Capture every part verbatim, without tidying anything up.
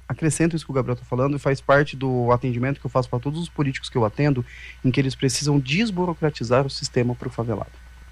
acrescento isso que o Gabriel está falando e faz parte do atendimento que eu faço para todos os políticos que eu atendo, em que eles precisam desburocratizar o sistema para o favelado.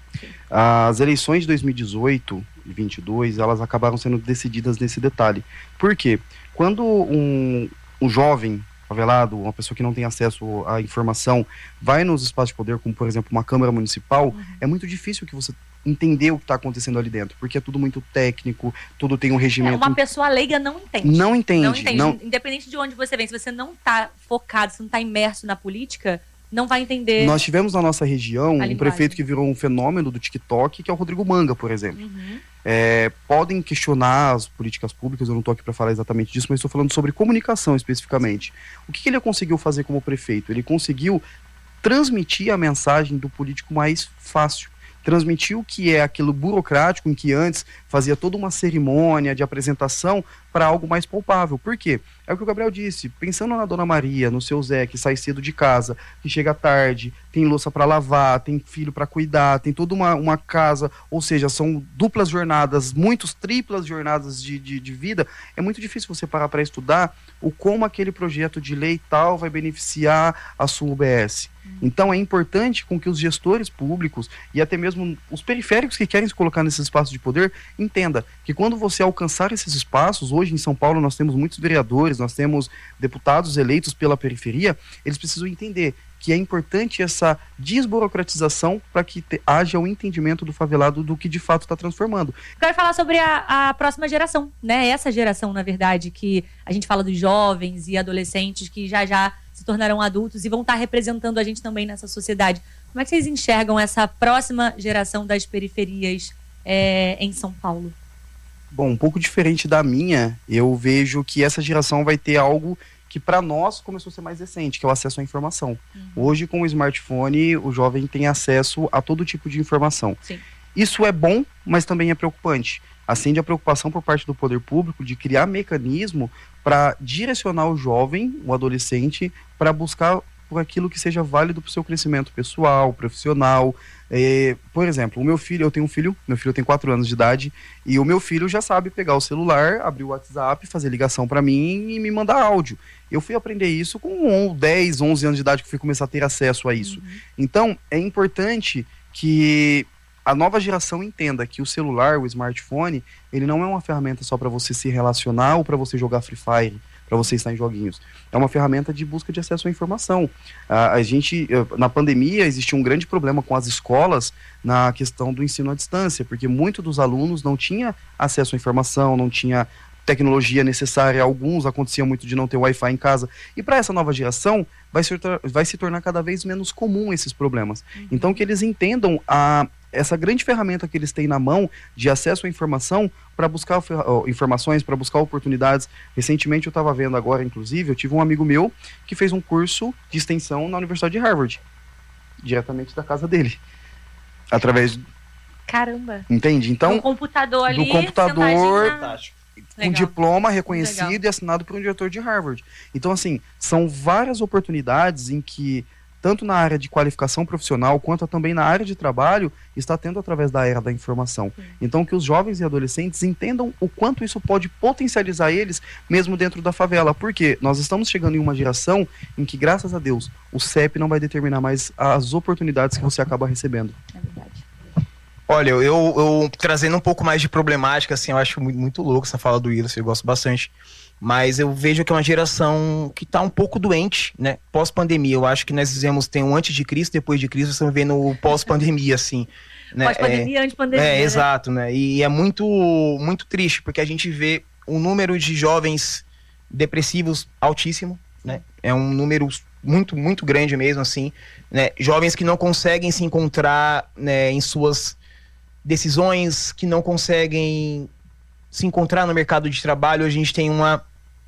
As eleições de dois mil e dezoito e vinte e dois, elas acabaram sendo decididas nesse detalhe. Por quê? Quando um, um jovem favelado, uma pessoa que não tem acesso à informação, vai nos espaços de poder, como por exemplo uma Câmara Municipal, uhum. é muito difícil que você entender o que está acontecendo ali dentro, porque é tudo muito técnico, tudo tem um regimento... É, uma pessoa leiga não entende. Não entende. Não entende. Não... Independente de onde você vem, se você não está focado, se não está imerso na política, não vai entender. Nós tivemos na nossa região um prefeito que virou um fenômeno do TikTok, que é o Rodrigo Manga, por exemplo. Uhum. É, podem questionar as políticas públicas, eu não estou aqui para falar exatamente disso, mas estou falando sobre comunicação especificamente. O que, que ele conseguiu fazer como prefeito? Ele conseguiu transmitir a mensagem do político mais fácil. Transmitir o que é aquilo burocrático, em que antes fazia toda uma cerimônia de apresentação, para algo mais palpável. Por quê? É o que o Gabriel disse, pensando na Dona Maria, no seu Zé, que sai cedo de casa, que chega tarde, tem louça para lavar, tem filho para cuidar, tem toda uma, uma casa, ou seja, são duplas jornadas, muitos triplas jornadas de, de, de vida, é muito difícil você parar para estudar o como aquele projeto de lei tal vai beneficiar a sua U B S. Então é importante com que os gestores públicos e até mesmo os periféricos que querem se colocar nesses espaços de poder entenda que quando você alcançar esses espaços, hoje em São Paulo nós temos muitos vereadores, nós temos deputados eleitos pela periferia, eles precisam entender que é importante essa desburocratização para que te, haja o entendimento do favelado do que de fato está transformando. Quero falar sobre a, a próxima geração, né? Essa geração, na verdade, que a gente fala dos jovens e adolescentes que já já se tornarão adultos e vão estar representando a gente também nessa sociedade. Como é que vocês enxergam essa próxima geração das periferias é, em São Paulo? Bom, um pouco diferente da minha, eu vejo que essa geração vai ter algo que para nós começou a ser mais recente, que é o acesso à informação. Uhum. Hoje, com o smartphone, o jovem tem acesso a todo tipo de informação. Sim. Isso é bom, mas também é preocupante. Acende a preocupação por parte do poder público de criar mecanismo para direcionar o jovem, o adolescente, para buscar por aquilo que seja válido para o seu crescimento pessoal, profissional. É, por exemplo, o meu filho, eu tenho um filho, meu filho tem quatro anos de idade, e o meu filho já sabe pegar o celular, abrir o WhatsApp, fazer ligação para mim e me mandar áudio. Eu fui aprender isso com dez, onze anos de idade que fui começar a ter acesso a isso. Uhum. Então, é importante que a nova geração entenda que o celular, o smartphone, ele não é uma ferramenta só para você se relacionar ou para você jogar Free Fire, para você estar em joguinhos. É uma ferramenta de busca de acesso à informação. A, a gente, na pandemia, existiu um grande problema com as escolas na questão do ensino à distância, porque muitos dos alunos não tinham acesso à informação, não tinha tecnologia necessária, alguns acontecia muito de não ter Wi-Fi em casa, e para essa nova geração vai se, vai se tornar cada vez menos comum esses problemas. Uhum. Então que eles entendam a, essa grande ferramenta que eles têm na mão de acesso à informação para buscar uh, informações, para buscar oportunidades. Recentemente eu estava vendo agora, inclusive, eu tive um amigo meu que fez um curso de extensão na Universidade de Harvard, diretamente da casa dele, através... Caramba! Entende? Então, do computador ali, do computador... Legal. Um diploma reconhecido Legal. E assinado por um diretor de Harvard. Então, assim, são várias oportunidades em que, tanto na área de qualificação profissional, quanto também na área de trabalho, está tendo através da era da informação. Sim. Então, que os jovens e adolescentes entendam o quanto isso pode potencializar eles, mesmo dentro da favela. Porque nós estamos chegando em uma geração em que, graças a Deus, o C E P não vai determinar mais as oportunidades que você acaba recebendo. É verdade. Olha, eu, eu trazendo um pouco mais de problemática, assim, eu acho muito, muito louco essa fala do Wilson, eu gosto bastante. Mas eu vejo que é uma geração que está um pouco doente, né? Pós-pandemia. Eu acho que nós fizemos, tem um antes de Cristo, depois de Cristo, estamos vendo o pós-pandemia, assim. Né? Pós-pandemia, é, antes-pandemia. É, né? exato, né? E é muito, muito triste, porque a gente vê um número de jovens depressivos altíssimo, né? É um número muito, muito grande mesmo, assim, né? Jovens que não conseguem se encontrar, né, em suas decisões, que não conseguem se encontrar no mercado de trabalho. A gente tem uma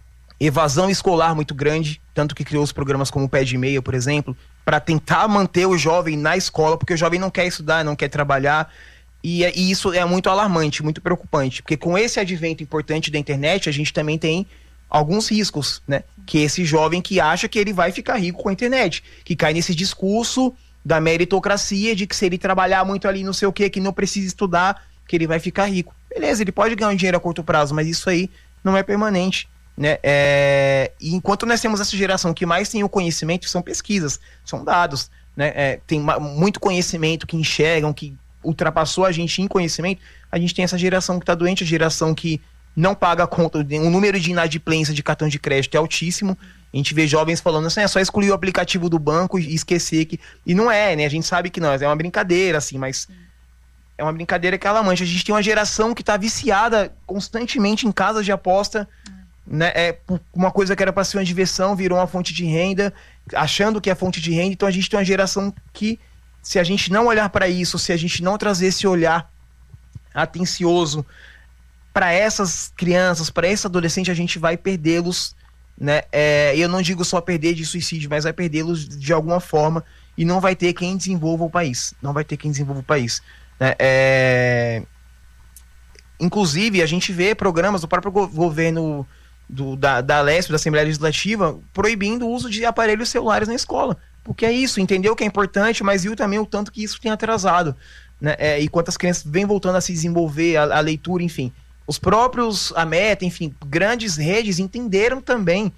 evasão escolar muito grande, tanto que criou os programas como o Pé de Meia, por exemplo, para tentar manter o jovem na escola, porque o jovem não quer estudar, não quer trabalhar, e, e isso é muito alarmante, muito preocupante, porque com esse advento importante da internet, a gente também tem alguns riscos, né? Que esse jovem que acha que ele vai ficar rico com a internet, que cai nesse discurso da meritocracia, de que se ele trabalhar muito ali não sei o que, que não precisa estudar, que ele vai ficar rico. Beleza, ele pode ganhar um dinheiro a curto prazo, mas isso aí não é permanente, né? É, e enquanto nós temos essa geração que mais tem o conhecimento, são pesquisas, são dados, né? É, tem muito conhecimento que enxergam, que ultrapassou a gente em conhecimento. A gente tem essa geração que está doente, a geração que não paga a conta, o número de inadimplência de cartão de crédito é altíssimo. A gente vê jovens falando assim, é só excluir o aplicativo do banco e esquecer que... E não é, né? A gente sabe que não, é uma brincadeira, assim, mas... É uma brincadeira que ela mancha. A gente tem uma geração que tá viciada constantemente em casas de aposta, né? É, uma coisa que era para ser uma diversão, virou uma fonte de renda, achando que é fonte de renda. Então a gente tem uma geração que, se a gente não olhar para isso, se a gente não trazer esse olhar atencioso para essas crianças, para esse adolescente, a gente vai perdê-los, né? É, eu não digo só perder de suicídio, mas vai perdê-los de alguma forma e não vai ter quem desenvolva o país. Não vai ter quem desenvolva o país. Né? É... Inclusive, a gente vê programas do próprio go- governo do, da, da Alesp, da Assembleia Legislativa, proibindo o uso de aparelhos celulares na escola. Porque é isso, entendeu que é importante, mas viu também o tanto que isso tem atrasado. Né? É, e quantas crianças vêm voltando a se desenvolver, a, a leitura, enfim. Os próprios, a Meta, enfim, grandes redes entenderam também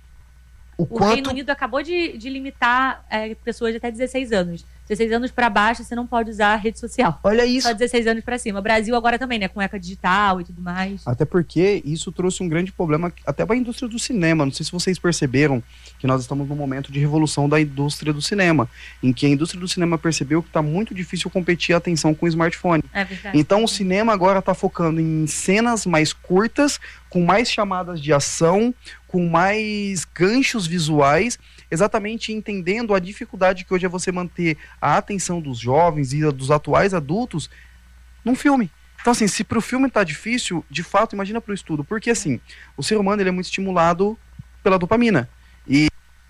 o, o quanto... Reino Unido acabou de, de limitar é, pessoas de até dezesseis anos. dezesseis anos para baixo, você não pode usar rede social. Olha isso. Só dezesseis anos para cima. O Brasil agora também, né? Com eca digital e tudo mais. Até porque isso trouxe um grande problema até para a indústria do cinema. Não sei se vocês perceberam que nós estamos num momento de revolução da indústria do cinema, em que a indústria do cinema percebeu que está muito difícil competir a atenção com o smartphone. É verdade. Então o cinema agora está focando em cenas mais curtas, com mais chamadas de ação, com mais ganchos visuais, exatamente entendendo a dificuldade que hoje é você manter a atenção dos jovens e dos atuais adultos num filme. Então, assim, se pro filme tá difícil, de fato, imagina pro estudo. Porque, assim, o ser humano ele é muito estimulado pela dopamina. E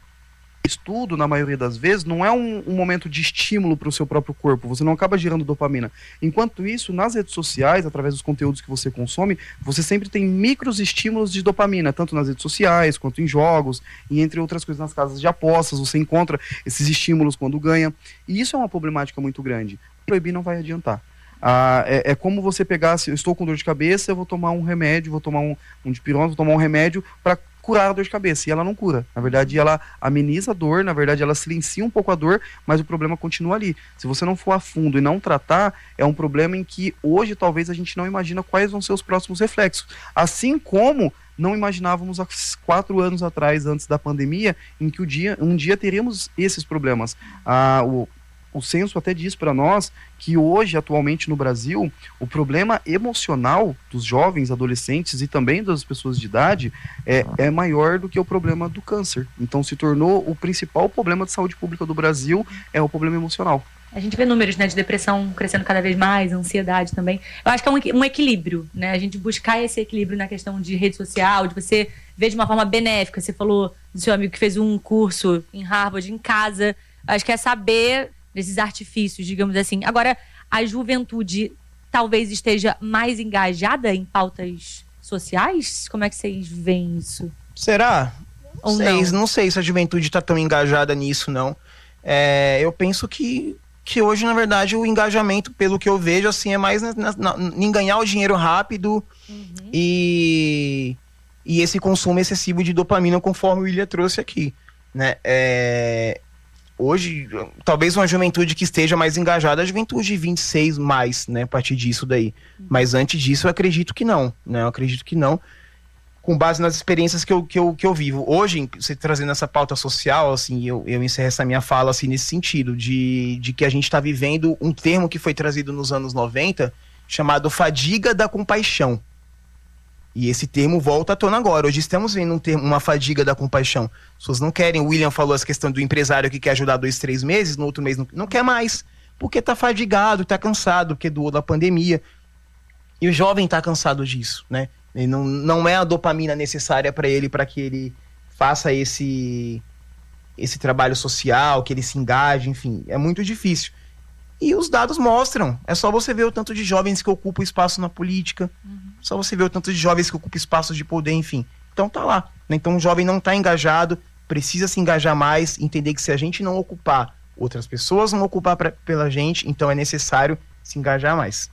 estudo, na maioria das vezes, não é um, um momento de estímulo para o seu próprio corpo. Você não acaba gerando dopamina. Enquanto isso, nas redes sociais, através dos conteúdos que você consome, você sempre tem micros estímulos de dopamina, tanto nas redes sociais, quanto em jogos, e entre outras coisas nas casas de apostas, você encontra esses estímulos quando ganha. E isso é uma problemática muito grande. Proibir não vai adiantar. Ah, é, é como você pegar, se eu estou com dor de cabeça, eu vou tomar um remédio, vou tomar um, um dipirona, vou tomar um remédio para curar a dor de cabeça, e ela não cura. Na verdade, ela ameniza a dor, na verdade, ela silencia um pouco a dor, mas o problema continua ali. Se você não for a fundo e não tratar, é um problema em que hoje talvez a gente não imagina quais vão ser os próximos reflexos. Assim como não imaginávamos há quatro anos atrás, antes da pandemia, em que o dia, um dia teríamos esses problemas. Ah, o O censo até diz para nós que hoje, atualmente no Brasil, o problema emocional dos jovens, adolescentes e também das pessoas de idade é, é maior do que o problema do câncer. Então se tornou o principal problema de saúde pública do Brasil, é o problema emocional. A gente vê números, né, de depressão crescendo cada vez mais, ansiedade também. Eu acho que é um, um equilíbrio, né? A gente buscar esse equilíbrio na questão de rede social, de você ver de uma forma benéfica. Você falou do seu amigo que fez um curso em Harvard, em casa. Acho que é saber desses artifícios, digamos assim. Agora, a juventude talvez esteja mais engajada em pautas sociais? Como é que vocês veem isso? Será? Ou sei, não? não sei se a juventude está tão engajada nisso, não. É, eu penso que, que hoje, na verdade, o engajamento, pelo que eu vejo, assim, é mais na, na, na, em ganhar o dinheiro rápido uhum. e, e esse consumo excessivo de dopamina, conforme o William trouxe aqui, né? É... Hoje, talvez uma juventude que esteja mais engajada, a juventude de vinte e seis mais, né, a partir disso daí. Mas antes disso, eu acredito que não, né, eu acredito que não, com base nas experiências que eu, que eu, que eu vivo. Hoje, você trazendo essa pauta social, assim, eu, eu encerro essa minha fala, assim, nesse sentido, de, de que a gente está vivendo um termo que foi trazido nos anos noventa, chamado fadiga da compaixão. E esse termo volta à tona agora. Hoje estamos vendo um termo, uma fadiga da compaixão. As pessoas não querem. O William falou essa questão do empresário que quer ajudar dois, três meses, no outro mês não, não quer mais. Porque tá fadigado, tá cansado, porque doou da pandemia. E o jovem tá cansado disso, né? Ele não, não é a dopamina necessária para ele, para que ele faça esse, esse trabalho social, que ele se engaje, enfim. É muito difícil. E os dados mostram. É só você ver o tanto de jovens que ocupam espaço na política. Uhum. Só você ver o tanto de jovens que ocupam espaços de poder, enfim. Então tá lá. Então o jovem não tá engajado, precisa se engajar mais, entender que se a gente não ocupar, outras pessoas vão ocupar pra, pela gente, então é necessário se engajar mais.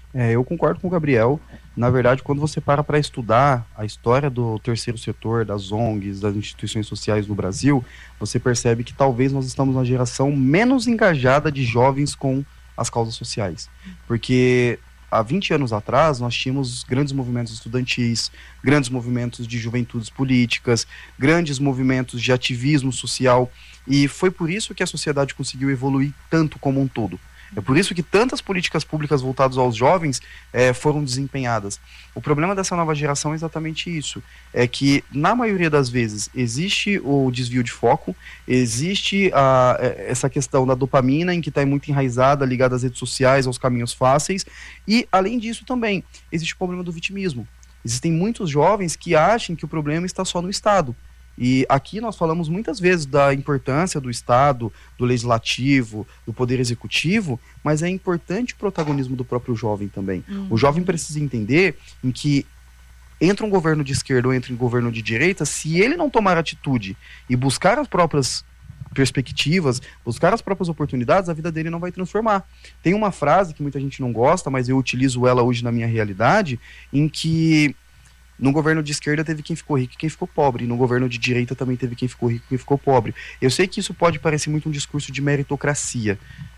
É, eu concordo com o Gabriel. Na verdade, quando você para para estudar a história do terceiro setor, das O N Gs, das instituições sociais no Brasil, você percebe que talvez nós estamos numa geração menos engajada de jovens com as causas sociais. Porque há vinte anos atrás, nós tínhamos grandes movimentos estudantis, grandes movimentos de juventudes políticas, grandes movimentos de ativismo social, e foi por isso que a sociedade conseguiu evoluir tanto como um todo. É por isso que tantas políticas públicas voltadas aos jovens é, foram desempenhadas. O problema dessa nova geração é exatamente isso. É que, na maioria das vezes, existe o desvio de foco, existe a, essa questão da dopamina, em que está muito enraizada, ligada às redes sociais, aos caminhos fáceis. E, além disso, também, existe o problema do vitimismo. Existem muitos jovens que acham que o problema está só no Estado. E aqui nós falamos muitas vezes da importância do Estado, do Legislativo, do Poder Executivo, mas é importante o protagonismo do próprio jovem também. Uhum. O jovem precisa entender em que entra um governo de esquerda ou entra um governo de direita, se ele não tomar atitude e buscar as próprias perspectivas, buscar as próprias oportunidades, a vida dele não vai transformar. Tem uma frase que muita gente não gosta, mas eu utilizo ela hoje na minha realidade, em que no governo de esquerda teve quem ficou rico e quem ficou pobre. No governo de direita também teve quem ficou rico e quem ficou pobre. Eu sei que isso pode parecer muito um discurso de meritocracia,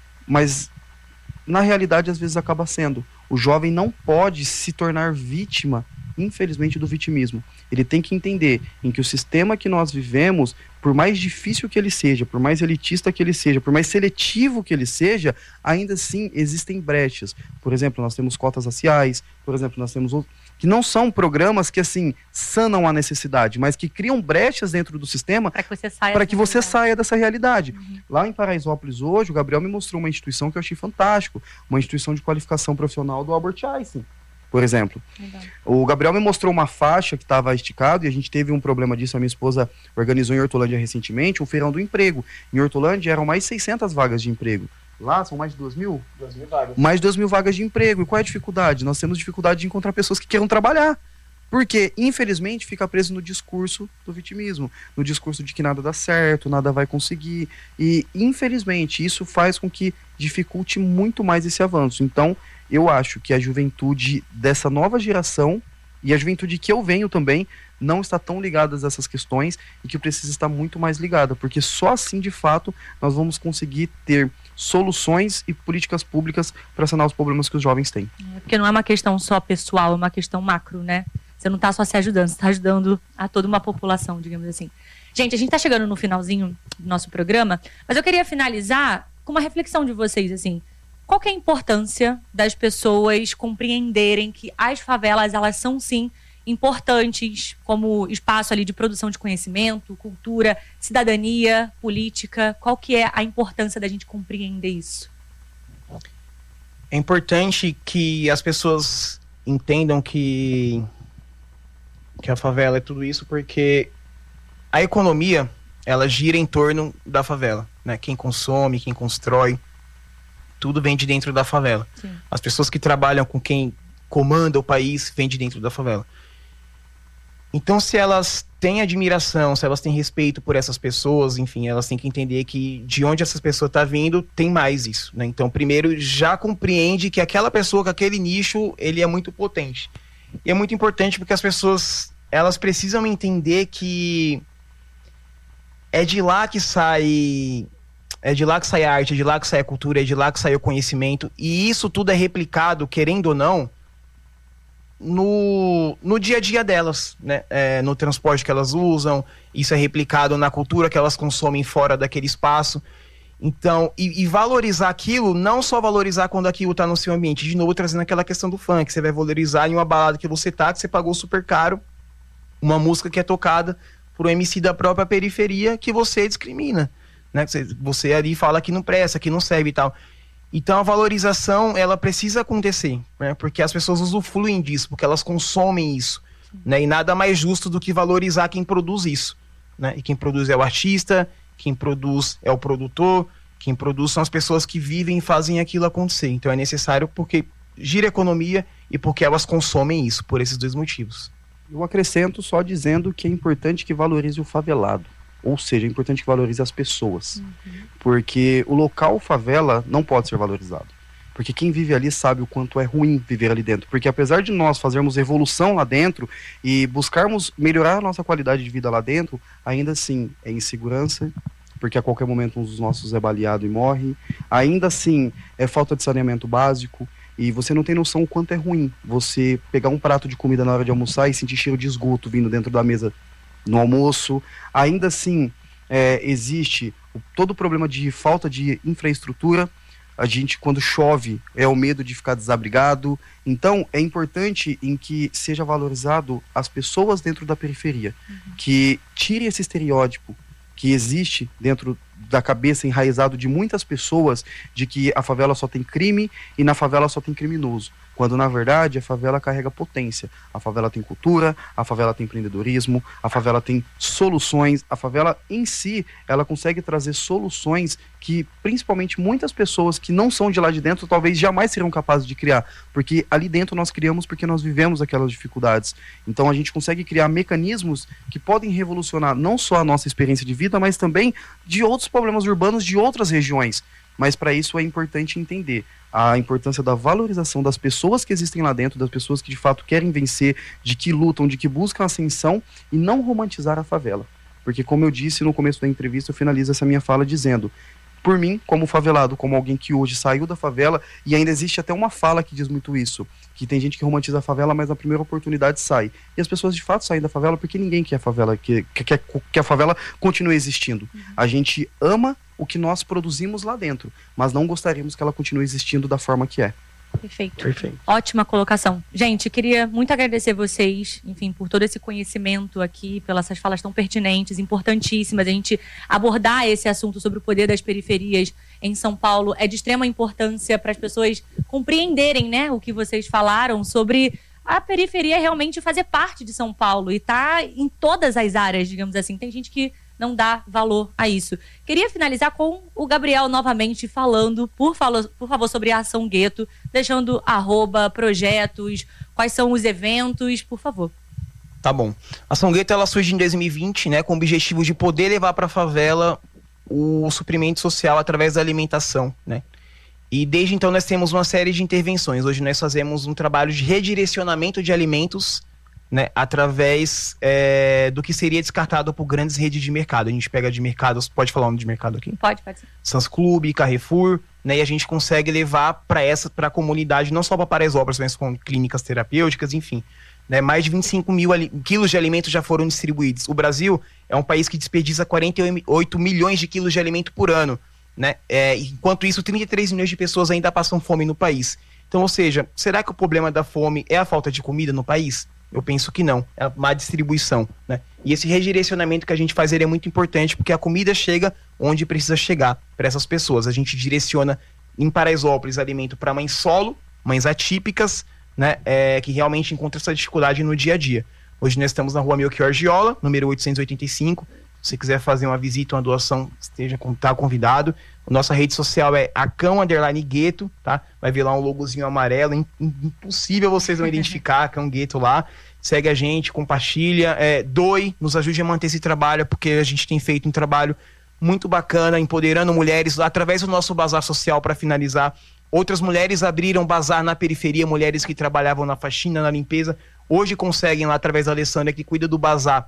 mas na realidade às vezes acaba sendo. O jovem não pode se tornar vítima, infelizmente, do vitimismo. Ele tem que entender em que o sistema que nós vivemos, por mais difícil que ele seja, por mais elitista que ele seja, por mais seletivo que ele seja, ainda assim existem brechas. Por exemplo, nós temos cotas raciais, por exemplo, nós temos outros, que não são programas que, assim, sanam a necessidade, mas que criam brechas dentro do sistema para que você saia, para que você saia dessa realidade. Uhum. Lá em Paraisópolis hoje, o Gabriel me mostrou uma instituição que eu achei fantástico, uma instituição de qualificação profissional do Albert Einstein, por exemplo. Legal. O Gabriel me mostrou uma faixa que estava esticado, e a gente teve um problema disso, a minha esposa organizou em Hortolândia recentemente, um feirão do emprego. Em Hortolândia eram mais de seiscentas vagas de emprego. Lá são mais de duas mil? duas mil vagas. Mais de duas mil vagas de emprego. E qual é a dificuldade? Nós temos dificuldade de encontrar pessoas que queiram trabalhar. Porque, infelizmente, fica preso no discurso do vitimismo, no discurso de que nada dá certo, nada vai conseguir. E, infelizmente, isso faz com que dificulte muito mais esse avanço. Então, eu acho que a juventude dessa nova geração, e a juventude que eu venho também, não está tão ligadas a essas questões e que precisa estar muito mais ligada, porque só assim, de fato, nós vamos conseguir ter soluções e políticas públicas para sanar os problemas que os jovens têm. É, porque não é uma questão só pessoal, é uma questão macro, né? Você não está só se ajudando, você está ajudando a toda uma população, digamos assim. Gente, a gente está chegando no finalzinho do nosso programa, mas eu queria finalizar com uma reflexão de vocês, assim. Qual que é a importância das pessoas compreenderem que as favelas, elas são, sim, importantes como espaço ali de produção de conhecimento, cultura, cidadania, política? Qual que é a importância da gente compreender isso? É importante que as pessoas entendam que, que a favela é tudo isso, porque a economia, ela gira em torno da favela, né? Quem consome, quem constrói, tudo vem de dentro da favela. Sim. As pessoas que trabalham com quem comanda o país vêm de dentro da favela. Então, se elas têm admiração, se elas têm respeito por essas pessoas, enfim, elas têm que entender que de onde essas pessoas estão vindo, tem mais isso, né? Então, primeiro, já compreende que aquela pessoa, que aquele nicho, ele é muito potente. E é muito importante porque as pessoas, elas precisam entender que é de lá que sai... É de lá que sai a arte, é de lá que sai a cultura, é de lá que sai o conhecimento. E isso tudo é replicado, querendo ou não, no, no dia a dia delas, né? É, no transporte que elas usam, isso é replicado na cultura que elas consomem fora daquele espaço. Então, e, e valorizar aquilo, não só valorizar quando aquilo está no seu ambiente, de novo trazendo aquela questão do funk, você vai valorizar em uma balada que você tá, que você pagou super caro, uma música que é tocada por um M C da própria periferia que você discrimina, né? Você, você ali fala que não presta, que não serve e tal. Então a valorização, ela precisa acontecer, né? Porque as pessoas usufruem disso, porque elas consomem isso, né? E nada mais justo do que valorizar quem produz isso, né? E quem produz é o artista, quem produz é o produtor, quem produz são as pessoas que vivem e fazem aquilo acontecer. Então é necessário porque gira a economia e porque elas consomem isso, por esses dois motivos. Eu acrescento só dizendo que é importante que valorize o favelado. Ou seja, é importante que valorize as pessoas. Uhum. Porque o local favela não pode ser valorizado. Porque quem vive ali sabe o quanto é ruim viver ali dentro. Porque apesar de nós fazermos evolução lá dentro e buscarmos melhorar a nossa qualidade de vida lá dentro, ainda assim é insegurança, porque a qualquer momento um dos nossos é baleado e morre. Ainda assim é falta de saneamento básico. E você não tem noção o quanto é ruim você pegar um prato de comida na hora de almoçar e sentir cheiro de esgoto vindo dentro da mesa no almoço. Ainda assim, é, existe o, todo o problema de falta de infraestrutura. A gente, quando chove, é o medo de ficar desabrigado. Então, é importante em que seja valorizado as pessoas dentro da periferia. Uhum. Que tire esse estereótipo que existe dentro da cabeça enraizado de muitas pessoas de que a favela só tem crime e na favela só tem criminoso. Quando, na verdade, a favela carrega potência. A favela tem cultura, a favela tem empreendedorismo, a favela tem soluções. A favela, em si, ela consegue trazer soluções que, principalmente, muitas pessoas que não são de lá de dentro, talvez jamais serão capazes de criar. Porque ali dentro nós criamos porque nós vivemos aquelas dificuldades. Então, a gente consegue criar mecanismos que podem revolucionar não só a nossa experiência de vida, mas também de outros problemas urbanos de outras regiões. Mas, para isso, é importante entender a importância da valorização das pessoas que existem lá dentro, das pessoas que de fato querem vencer, de que lutam, de que buscam ascensão, e não romantizar a favela. Porque, como eu disse no começo da entrevista, eu finalizo essa minha fala dizendo: por mim, como favelado, como alguém que hoje saiu da favela, e ainda existe até uma fala que diz muito isso, que tem gente que romantiza a favela, mas na primeira oportunidade sai. E as pessoas de fato saem da favela porque ninguém quer a favela, que, que, que, que a favela continue existindo. Uhum. A gente ama o que nós produzimos lá dentro, mas não gostaríamos que ela continue existindo da forma que é. Perfeito. Perfeito. Ótima colocação. Gente, queria muito agradecer vocês, enfim, por todo esse conhecimento aqui, pelas essas falas tão pertinentes, importantíssimas. A gente abordar esse assunto sobre o poder das periferias em São Paulo é de extrema importância para as pessoas compreenderem, né, o que vocês falaram sobre a periferia realmente fazer parte de São Paulo e tá em todas as áreas, digamos assim. Tem gente que não dá valor a isso. Queria finalizar com o Gabriel novamente falando, por, falo, por favor, sobre a Ação Gueto, deixando arroba, projetos, quais são os eventos, por favor. Tá bom. A Ação Gueto, ela surge em dois mil e vinte, né, com o objetivo de poder levar para a favela o suprimento social através da alimentação, né? E desde então nós temos uma série de intervenções. Hoje nós fazemos um trabalho de redirecionamento de alimentos, né, através é, do que seria descartado por grandes redes de mercado. A gente pega de mercados, pode falar o nome de mercado aqui? Pode, pode ser. Sans Clube, Carrefour, né, e a gente consegue levar para essa, para a comunidade, não só para Paraisópolis, mas com clínicas terapêuticas, enfim. Né, mais de vinte e cinco mil quilos de alimentos já foram distribuídos. O Brasil é um país que desperdiça quarenta e oito milhões de quilos de alimento por ano. Né? É, enquanto isso, trinta e três milhões de pessoas ainda passam fome no país. Então, ou seja, será que o problema da fome é a falta de comida no país? Eu penso que não, é a má distribuição, né? E esse redirecionamento que a gente faz ele é muito importante, porque a comida chega onde precisa chegar para essas pessoas. A gente direciona em Paraisópolis alimento para mães solo, mães atípicas, né? É, que realmente encontram essa dificuldade no dia a dia. Hoje nós estamos na rua Melchior Giola, número oitocentos e oitenta e cinco. Se você quiser fazer uma visita, uma doação, esteja tá convidado. Nossa rede social é Acão Underline Gueto, tá? Vai ver lá um logozinho amarelo, impossível vocês não identificar, Acão Gueto lá. Segue a gente, compartilha, é, doe, nos ajude a manter esse trabalho, porque a gente tem feito um trabalho muito bacana, empoderando mulheres através do nosso bazar social. Para finalizar, outras mulheres abriram bazar na periferia, mulheres que trabalhavam na faxina, na limpeza, hoje conseguem lá, através da Alessandra, que cuida do bazar,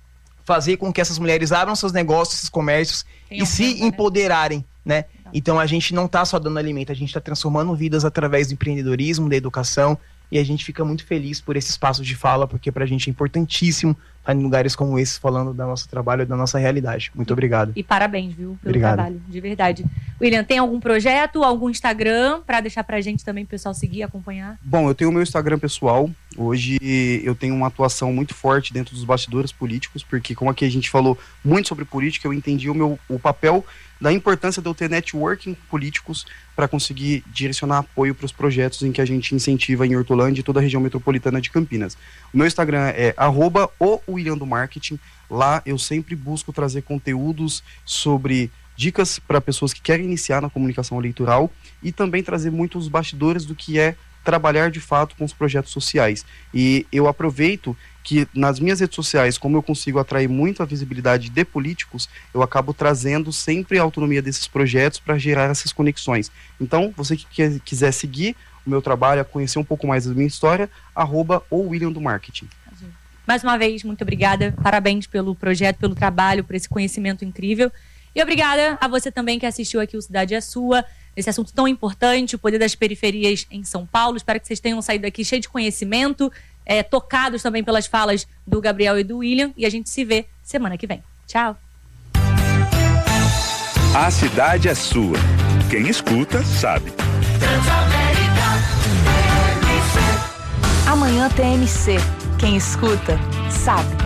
fazer com que essas mulheres abram seus negócios, seus comércios Tem e um se tempo, empoderarem, né? né? Então a gente não está só dando alimento, a gente está transformando vidas através do empreendedorismo, da educação, e a gente fica muito feliz por esse espaço de fala, porque pra gente é importantíssimo estar em lugares como esse, falando do nosso trabalho, da nossa realidade. Muito obrigado. E parabéns, viu, pelo obrigado. trabalho, de verdade. William, tem algum projeto, algum Instagram, para deixar pra gente também, o pessoal seguir, acompanhar? Bom, eu tenho o meu Instagram pessoal. Hoje eu tenho uma atuação muito forte dentro dos bastidores políticos, porque como aqui a gente falou muito sobre política, eu entendi o meu o papel da importância de eu ter networking políticos para conseguir direcionar apoio para os projetos em que a gente incentiva em Hortolândia e toda a região metropolitana de Campinas. O meu Instagram é arroba o William do Marketing. Lá eu sempre busco trazer conteúdos sobre dicas para pessoas que querem iniciar na comunicação eleitoral e também trazer muitos bastidores do que é trabalhar de fato com os projetos sociais. E eu aproveito que nas minhas redes sociais, como eu consigo atrair muito a visibilidade de políticos, eu acabo trazendo sempre a autonomia desses projetos para gerar essas conexões. Então, você que quer, quiser seguir o meu trabalho, conhecer um pouco mais da minha história, arroba o William do Marketing. Mais uma vez, muito obrigada. Parabéns pelo projeto, pelo trabalho, por esse conhecimento incrível. E obrigada a você também que assistiu aqui o Cidade é Sua, esse assunto tão importante, o poder das periferias em São Paulo. Espero que vocês tenham saído daqui cheio de conhecimento, é, tocados também pelas falas do Gabriel e do William. E a gente se vê semana que vem. Tchau. A cidade é sua. Quem escuta, sabe. Amanhã T M C. Quem escuta, sabe.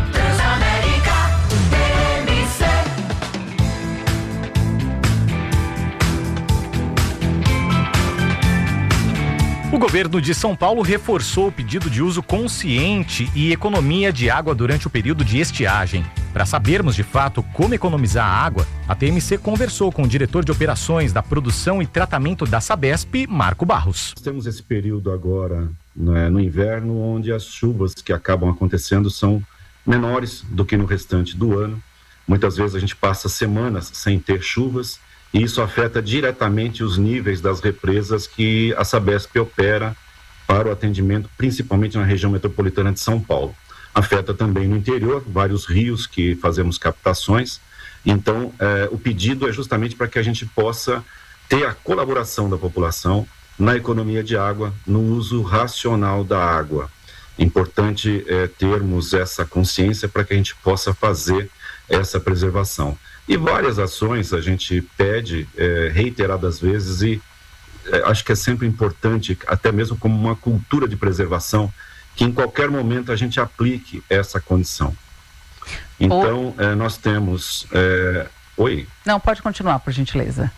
O governo de São Paulo reforçou o pedido de uso consciente e economia de água durante o período de estiagem. Para sabermos de fato como economizar a água, a T M C conversou com o diretor de operações da produção e tratamento da Sabesp, Marco Barros. Temos esse período agora, né, no inverno, onde as chuvas que acabam acontecendo são menores do que no restante do ano. Muitas vezes a gente passa semanas sem ter chuvas, e isso afeta diretamente os níveis das represas que a Sabesp opera para o atendimento, principalmente na região metropolitana de São Paulo. Afeta também no interior, vários rios que fazemos captações. Então, eh, o pedido é justamente para que a gente possa ter a colaboração da população na economia de água, no uso racional da água. É importante eh, termos essa consciência para que a gente possa fazer essa preservação. E várias ações a gente pede eh, reiteradas vezes e eh, acho que é sempre importante, até mesmo como uma cultura de preservação, que em qualquer momento a gente aplique essa condição. Então, oh. eh, nós temos... Eh... Oi? Não, pode continuar, por gentileza.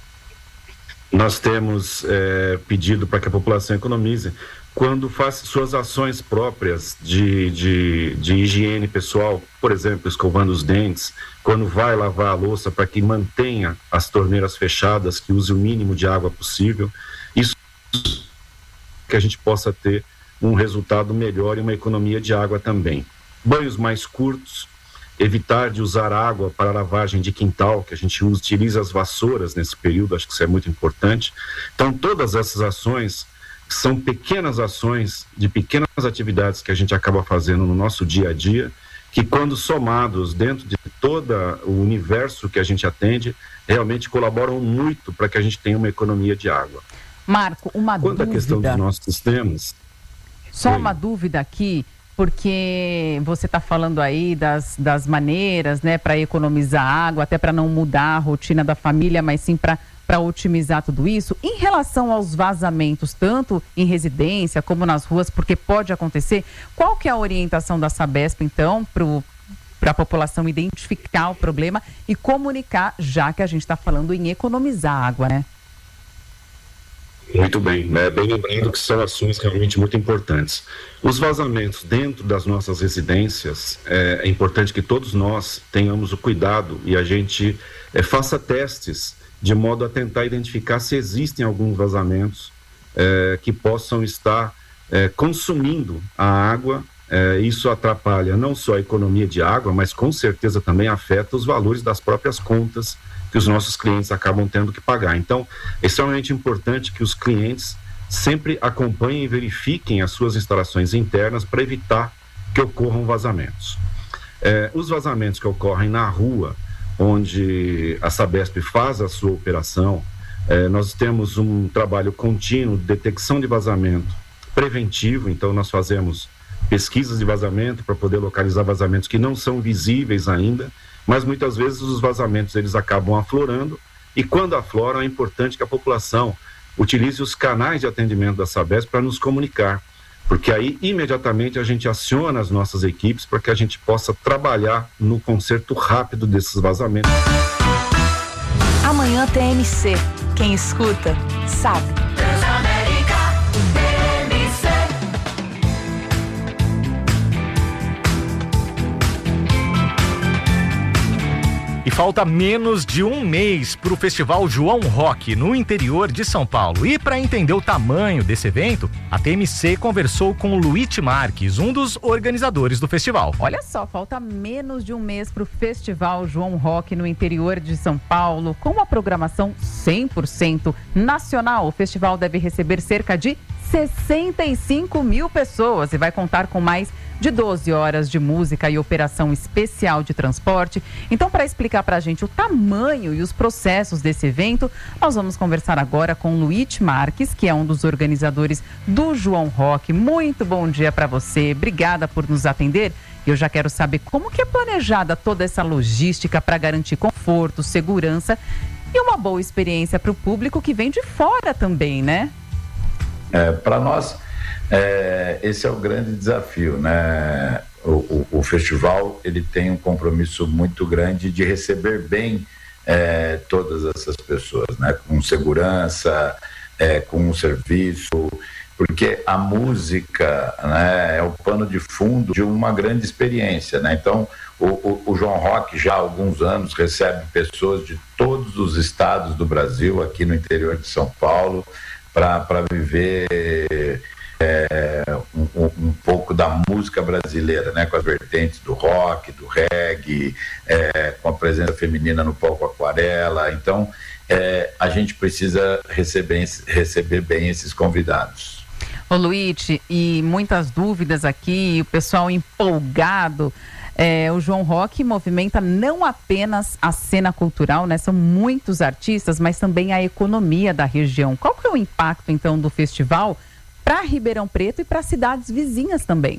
Nós temos eh, pedido para que a população economize quando faz suas ações próprias de, de, de higiene pessoal, por exemplo, escovando os dentes, quando vai lavar a louça, para que mantenha as torneiras fechadas, que use o mínimo de água possível. Isso que a gente possa ter um resultado melhor e uma economia de água também. Banhos mais curtos, evitar de usar água para lavagem de quintal, que a gente utiliza as vassouras nesse período, acho que isso é muito importante. Então, todas essas ações são pequenas ações de pequenas atividades que a gente acaba fazendo no nosso dia a dia, que quando somados dentro de todo o universo que a gente atende, realmente colaboram muito para que a gente tenha uma economia de água. Marco, uma Quanto dúvida. à questão dos nossos sistemas... Só foi... uma dúvida aqui, porque você está falando aí das, das maneiras, né, para economizar água, até para não mudar a rotina da família, mas sim para para otimizar tudo isso. Em relação aos vazamentos, tanto em residência como nas ruas, porque pode acontecer, qual que é a orientação da Sabesp, então, para a população identificar o problema e comunicar, já que a gente está falando em economizar água, né? Muito bem, né? Bem lembrando que são ações realmente muito importantes. Os vazamentos dentro das nossas residências, é, é importante que todos nós tenhamos o cuidado e a gente é, faça testes de modo a tentar identificar se existem alguns vazamentos é, que possam estar é, consumindo a água. É, isso atrapalha não só a economia de água, mas com certeza também afeta os valores das próprias contas que os nossos clientes acabam tendo que pagar. Então, é extremamente importante que os clientes sempre acompanhem e verifiquem as suas instalações internas para evitar que ocorram vazamentos. É, os vazamentos que ocorrem na rua, onde a Sabesp faz a sua operação, eh, nós temos um trabalho contínuo de detecção de vazamento preventivo, então nós fazemos pesquisas de vazamento para poder localizar vazamentos que não são visíveis ainda, mas muitas vezes os vazamentos eles acabam aflorando, e quando afloram é importante que a população utilize os canais de atendimento da Sabesp para nos comunicar, porque aí imediatamente a gente aciona as nossas equipes para que a gente possa trabalhar no conserto rápido desses vazamentos. Amanhã T M C. Quem escuta, sabe. E falta menos de um mês para o Festival João Rock no interior de São Paulo. E para entender o tamanho desse evento, a T M C conversou com o Luiz Marques, um dos organizadores do festival. Olha só, falta menos de um mês para o Festival João Rock no interior de São Paulo, com uma programação cem por cento nacional. O festival deve receber cerca de sessenta e cinco mil pessoas e vai contar com mais de doze horas de música e operação especial de transporte. Então, para explicar para a gente o tamanho e os processos desse evento, nós vamos conversar agora com Luiz Marques, que é um dos organizadores do João Rock. Muito bom dia para você, obrigada por nos atender. Eu já quero saber como que é planejada toda essa logística para garantir conforto, segurança e uma boa experiência para o público que vem de fora também, né? É, para nós, é, esse é o grande desafio, né? O, o, o festival, ele tem um compromisso muito grande de receber bem é, todas essas pessoas, né? Com segurança, é, com um serviço, porque a música, né, é o pano de fundo de uma grande experiência, né? Então, o, o, o João Rock já há alguns anos recebe pessoas de todos os estados do Brasil, aqui no interior de São Paulo, para viver é, um, um pouco da música brasileira, né? Com as vertentes do rock, do reggae, é, com a presença feminina no palco Aquarela. Então, é, a gente precisa receber, receber bem esses convidados. Ô Luiz, e muitas dúvidas aqui, o pessoal empolgado. É, o João Rock movimenta não apenas a cena cultural, né? São muitos artistas, mas também a economia da região. Qual que é o impacto, então, do festival para Ribeirão Preto e para cidades vizinhas também?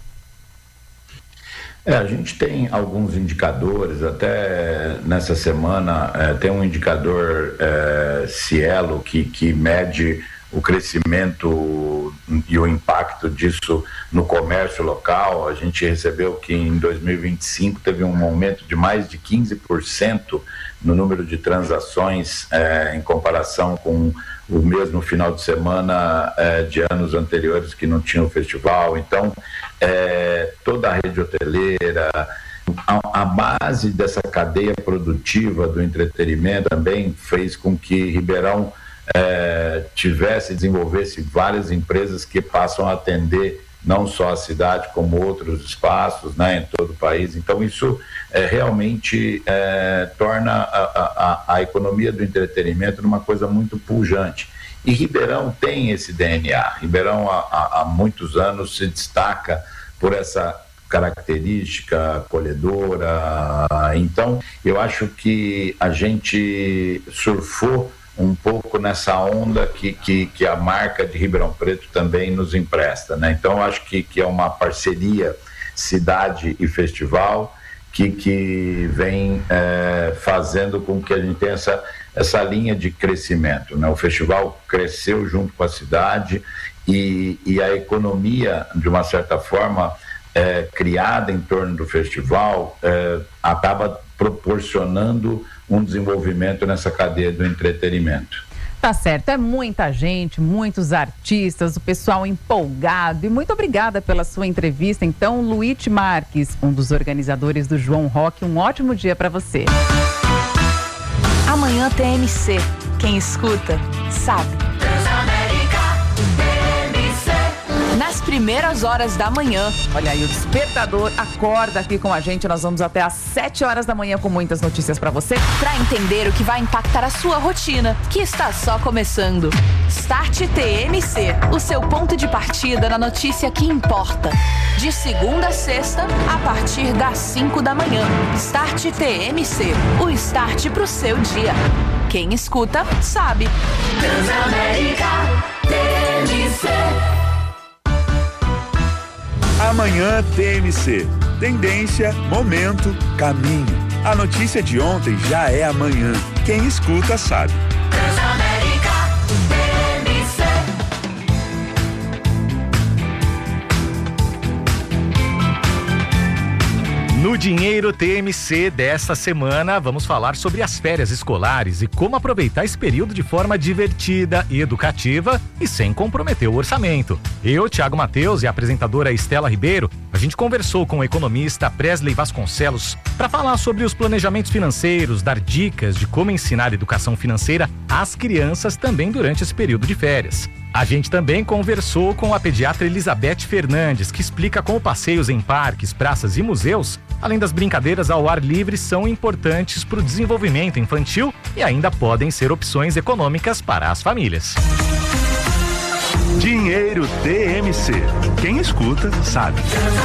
É, a gente tem alguns indicadores, até nessa semana é, tem um indicador é, Cielo que, que mede o crescimento e o impacto disso no comércio local. A gente recebeu que em dois mil e vinte e cinco teve um aumento de mais de quinze por cento no número de transações é, em comparação com o mesmo final de semana é, de anos anteriores que não tinha o festival. Então, é, toda a rede hoteleira, a, a base dessa cadeia produtiva do entretenimento também fez com que Ribeirão É, tivesse, desenvolvesse várias empresas que passam a atender não só a cidade, como outros espaços, né, em todo o país. Então, isso é, realmente é, torna a, a, a economia do entretenimento numa coisa muito pujante. E Ribeirão tem esse D N A. Ribeirão, há, há muitos anos, se destaca por essa característica acolhedora. Então, eu acho que a gente surfou um pouco nessa onda que, que, que a marca de Ribeirão Preto também nos empresta, né? Então, acho que, que é uma parceria cidade e festival que, que vem é, fazendo com que a gente tenha essa, essa linha de crescimento, né? O festival cresceu junto com a cidade e, e a economia, de uma certa forma, é, criada em torno do festival, é, acaba proporcionando um desenvolvimento nessa cadeia do entretenimento. Tá certo, é muita gente, muitos artistas, o pessoal empolgado, e muito obrigada pela sua entrevista. Então, Luiz Marques, um dos organizadores do João Rock, um ótimo dia para você. Amanhã T M C, quem escuta sabe. Nas primeiras horas da manhã. Olha aí, o despertador acorda aqui com a gente. Nós vamos até às sete horas da manhã com muitas notícias para você. Para entender o que vai impactar a sua rotina, que está só começando. Start T M C, o seu ponto de partida na notícia que importa. De segunda a sexta, a partir das cinco da manhã. Start T M C, o start pro seu dia. Quem escuta, sabe. Transamérica T M C. Amanhã T M C. Tendência, momento, caminho. A notícia de ontem já é amanhã. Quem escuta sabe. Transamérica T M C. No Dinheiro T M C desta semana, vamos falar sobre as férias escolares e como aproveitar esse período de forma divertida e educativa e sem comprometer o orçamento. Eu, Thiago Matheus e a apresentadora Estela Ribeiro, a gente gente conversou com o economista Presley Vasconcelos para falar sobre os planejamentos financeiros, dar dicas de como ensinar educação financeira às crianças também durante esse período de férias. A gente também conversou com a pediatra Elizabeth Fernandes, que explica como passeios em parques, praças e museus, além das brincadeiras ao ar livre, são importantes para o desenvolvimento infantil e ainda podem ser opções econômicas para as famílias. Dinheiro T M C. Quem escuta, sabe.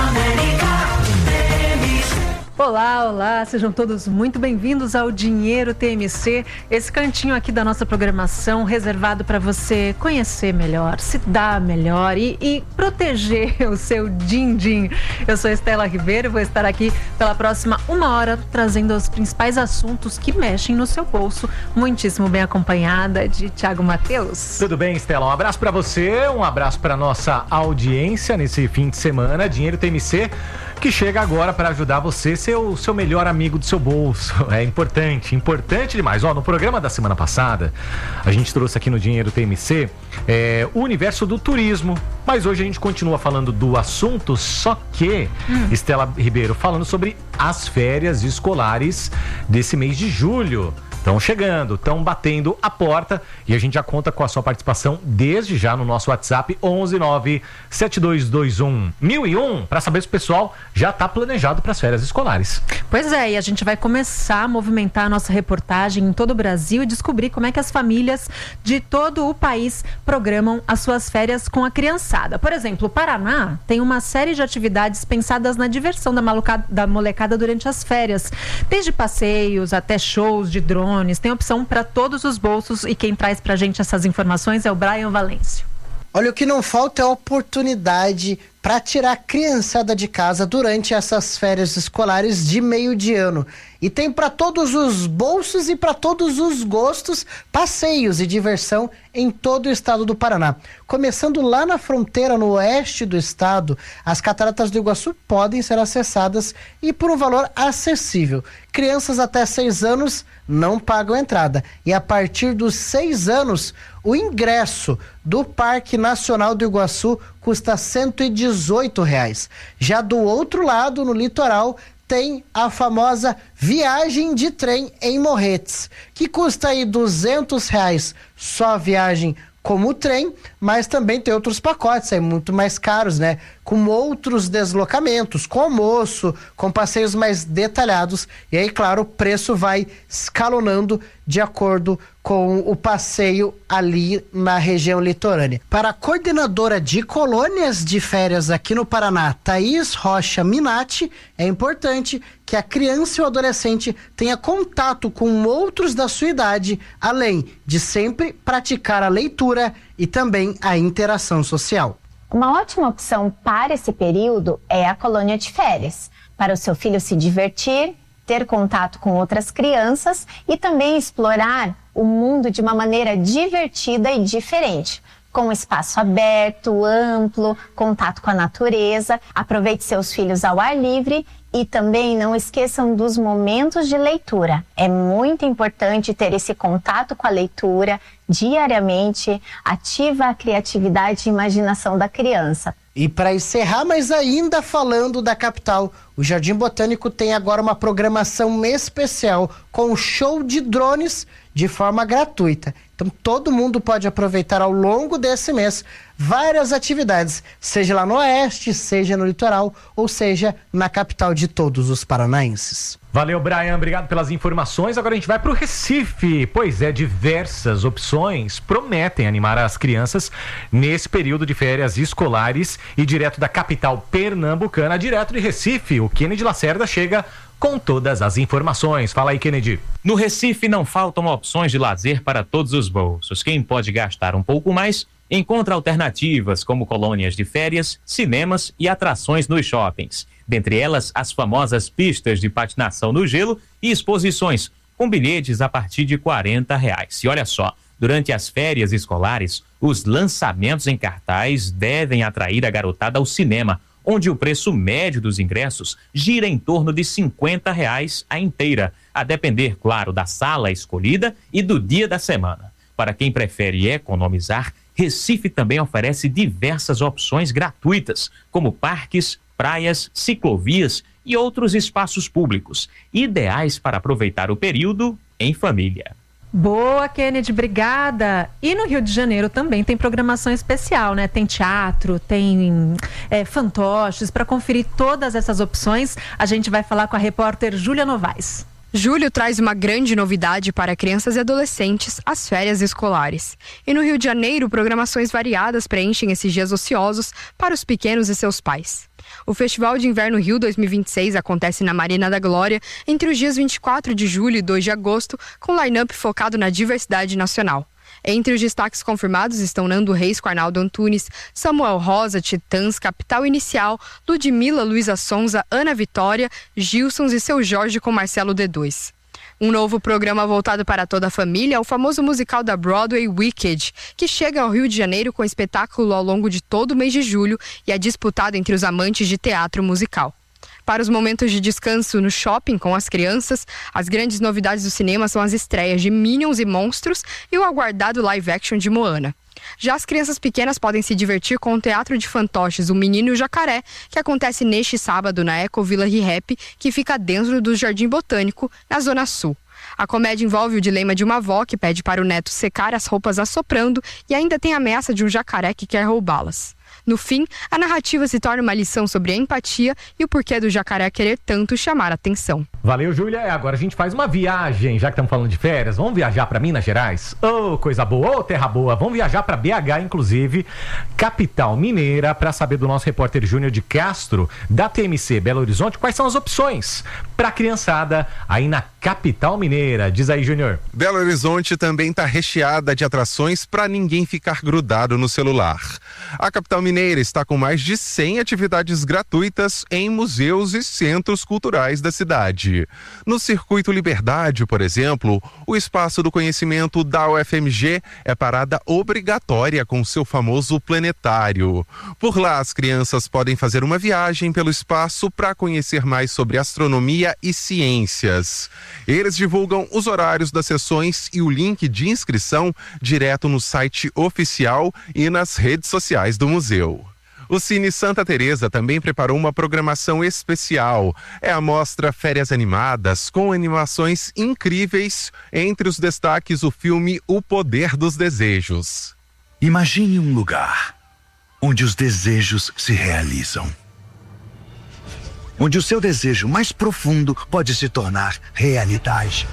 Olá, olá, sejam todos muito bem-vindos ao Dinheiro T M C, esse cantinho aqui da nossa programação reservado para você conhecer melhor, se dar melhor e, e proteger o seu din-din. Eu sou Estela Ribeiro e vou estar aqui pela próxima uma hora trazendo os principais assuntos que mexem no seu bolso, muitíssimo bem acompanhada de Thiago Matheus. Tudo bem, Estela? Um abraço para você, um abraço para nossa audiência nesse fim de semana. Dinheiro T M C, que chega agora para ajudar você a ser o seu melhor amigo do seu bolso. É importante, importante demais. Ó, no programa da semana passada, a gente trouxe aqui no Dinheiro T M C é, o universo do turismo, mas hoje a gente continua falando do assunto, só que, hum. Estela Ribeiro, falando sobre as férias escolares desse mês de julho. Estão chegando, estão batendo a porta e a gente já conta com a sua participação desde já no nosso WhatsApp onze nove sete dois dois um mil e um para saber se o pessoal já está planejado para as férias escolares. Pois é, e a gente vai começar a movimentar a nossa reportagem em todo o Brasil e descobrir como é que as famílias de todo o país programam as suas férias com a criançada. Por exemplo, o Paraná tem uma série de atividades pensadas na diversão da, malucada, da molecada durante as férias, desde passeios até shows de drone. Tem opção para todos os bolsos e quem traz pra gente essas informações é o Brian Valêncio. Olha, o que não falta é oportunidade para tirar a criançada de casa durante essas férias escolares de meio de ano. E tem para todos os bolsos e para todos os gostos, passeios e diversão em todo o estado do Paraná. Começando lá na fronteira, no oeste do estado, as Cataratas do Iguaçu podem ser acessadas e por um valor acessível. Crianças até seis anos não pagam entrada. E a partir dos seis anos, o ingresso do Parque Nacional do Iguaçu custa cento e dezoito reais. Já do outro lado, no litoral, tem a famosa viagem de trem em Morretes, que custa aí duzentos reais só a viagem como trem, mas também tem outros pacotes aí muito mais caros, né? Com outros deslocamentos, com almoço, com passeios mais detalhados. E aí, claro, o preço vai escalonando de acordo com o passeio ali na região litorânea. Para a coordenadora de colônias de férias aqui no Paraná, Thaís Rocha Minati, é importante que a criança e o adolescente tenha contato com outros da sua idade, além de sempre praticar a leitura e também a interação social. Uma ótima opção para esse período é a colônia de férias, para o seu filho se divertir, ter contato com outras crianças e também explorar o mundo de uma maneira divertida e diferente, com espaço aberto, amplo, contato com a natureza. Aproveite seus filhos ao ar livre e também não esqueçam dos momentos de leitura. É muito importante ter esse contato com a leitura diariamente, ativa a criatividade e imaginação da criança. E para encerrar, mas ainda falando da capital, o Jardim Botânico tem agora uma programação especial com show de drones de forma gratuita. Então todo mundo pode aproveitar ao longo desse mês várias atividades, seja lá no oeste, seja no litoral, ou seja na capital de todos os paranaenses. Valeu, Brian, obrigado pelas informações. Agora a gente vai para o Recife. Pois é, diversas opções prometem animar as crianças nesse período de férias escolares. E direto da capital pernambucana, direto de Recife, o Kennedy Lacerda chega com todas as informações. Fala aí, Kennedy. No Recife não faltam opções de lazer para todos os bolsos. Quem pode gastar um pouco mais encontra alternativas como colônias de férias, cinemas e atrações nos shoppings. Dentre elas, as famosas pistas de patinação no gelo e exposições, com bilhetes a partir de quarenta reais. E olha só, durante as férias escolares, os lançamentos em cartaz devem atrair a garotada ao cinema, onde o preço médio dos ingressos gira em torno de cinquenta reais a inteira, a depender, claro, da sala escolhida e do dia da semana. Para quem prefere economizar, Recife também oferece diversas opções gratuitas, como parques, praias, ciclovias e outros espaços públicos, ideais para aproveitar o período em família. Boa, Kennedy, obrigada. E no Rio de Janeiro também tem programação especial, né? Tem teatro, tem é, fantoches. Para conferir todas essas opções, a gente vai falar com a repórter Júlia Novaes. Julho traz uma grande novidade para crianças e adolescentes, as férias escolares. E no Rio de Janeiro, programações variadas preenchem esses dias ociosos para os pequenos e seus pais. O Festival de Inverno Rio dois mil e vinte e seis acontece na Marina da Glória entre os dias vinte e quatro de julho e dois de agosto, com line-up focado na diversidade nacional. Entre os destaques confirmados estão Nando Reis com Arnaldo Antunes, Samuel Rosa, Titãs, Capital Inicial, Ludmilla, Luísa Sonza, Ana Vitória, Gilsons e Seu Jorge com Marcelo D dois. Um novo programa voltado para toda a família é o famoso musical da Broadway Wicked, que chega ao Rio de Janeiro com espetáculo ao longo de todo o mês de julho e é disputado entre os amantes de teatro musical. Para os momentos de descanso no shopping com as crianças, as grandes novidades do cinema são as estreias de Minions e Monstros e o aguardado live action de Moana. Já as crianças pequenas podem se divertir com o Teatro de Fantoches O Menino e o Jacaré, que acontece neste sábado na Ecovilla Rehap, que fica dentro do Jardim Botânico, na Zona Sul. A comédia envolve o dilema de uma avó que pede para o neto secar as roupas assoprando e ainda tem a ameaça de um jacaré que quer roubá-las. No fim, a narrativa se torna uma lição sobre a empatia e o porquê do jacaré querer tanto chamar a atenção. Valeu, Júlia. Agora a gente faz uma viagem, já que estamos falando de férias. Vamos viajar para Minas Gerais? Ô, oh, coisa boa, ô, oh, terra boa. Vamos viajar para B H, inclusive, capital mineira, para saber do nosso repórter Júnior de Castro, da T M C Belo Horizonte, quais são as opções para a criançada aí na capital mineira. Diz aí, Júnior. Belo Horizonte também está recheada de atrações para ninguém ficar grudado no celular. A capital mineira está com mais de cem atividades gratuitas em museus e centros culturais da cidade. No Circuito Liberdade, por exemplo, o Espaço do Conhecimento da U F M G é parada obrigatória com seu famoso planetário. Por lá, as crianças podem fazer uma viagem pelo espaço para conhecer mais sobre astronomia e ciências. Eles divulgam os horários das sessões e o link de inscrição direto no site oficial e nas redes sociais do museu. O Cine Santa Teresa também preparou uma programação especial. É a mostra Férias Animadas, com animações incríveis. Entre os destaques, o filme O Poder dos Desejos. Imagine um lugar onde os desejos se realizam. Onde o seu desejo mais profundo pode se tornar realidade.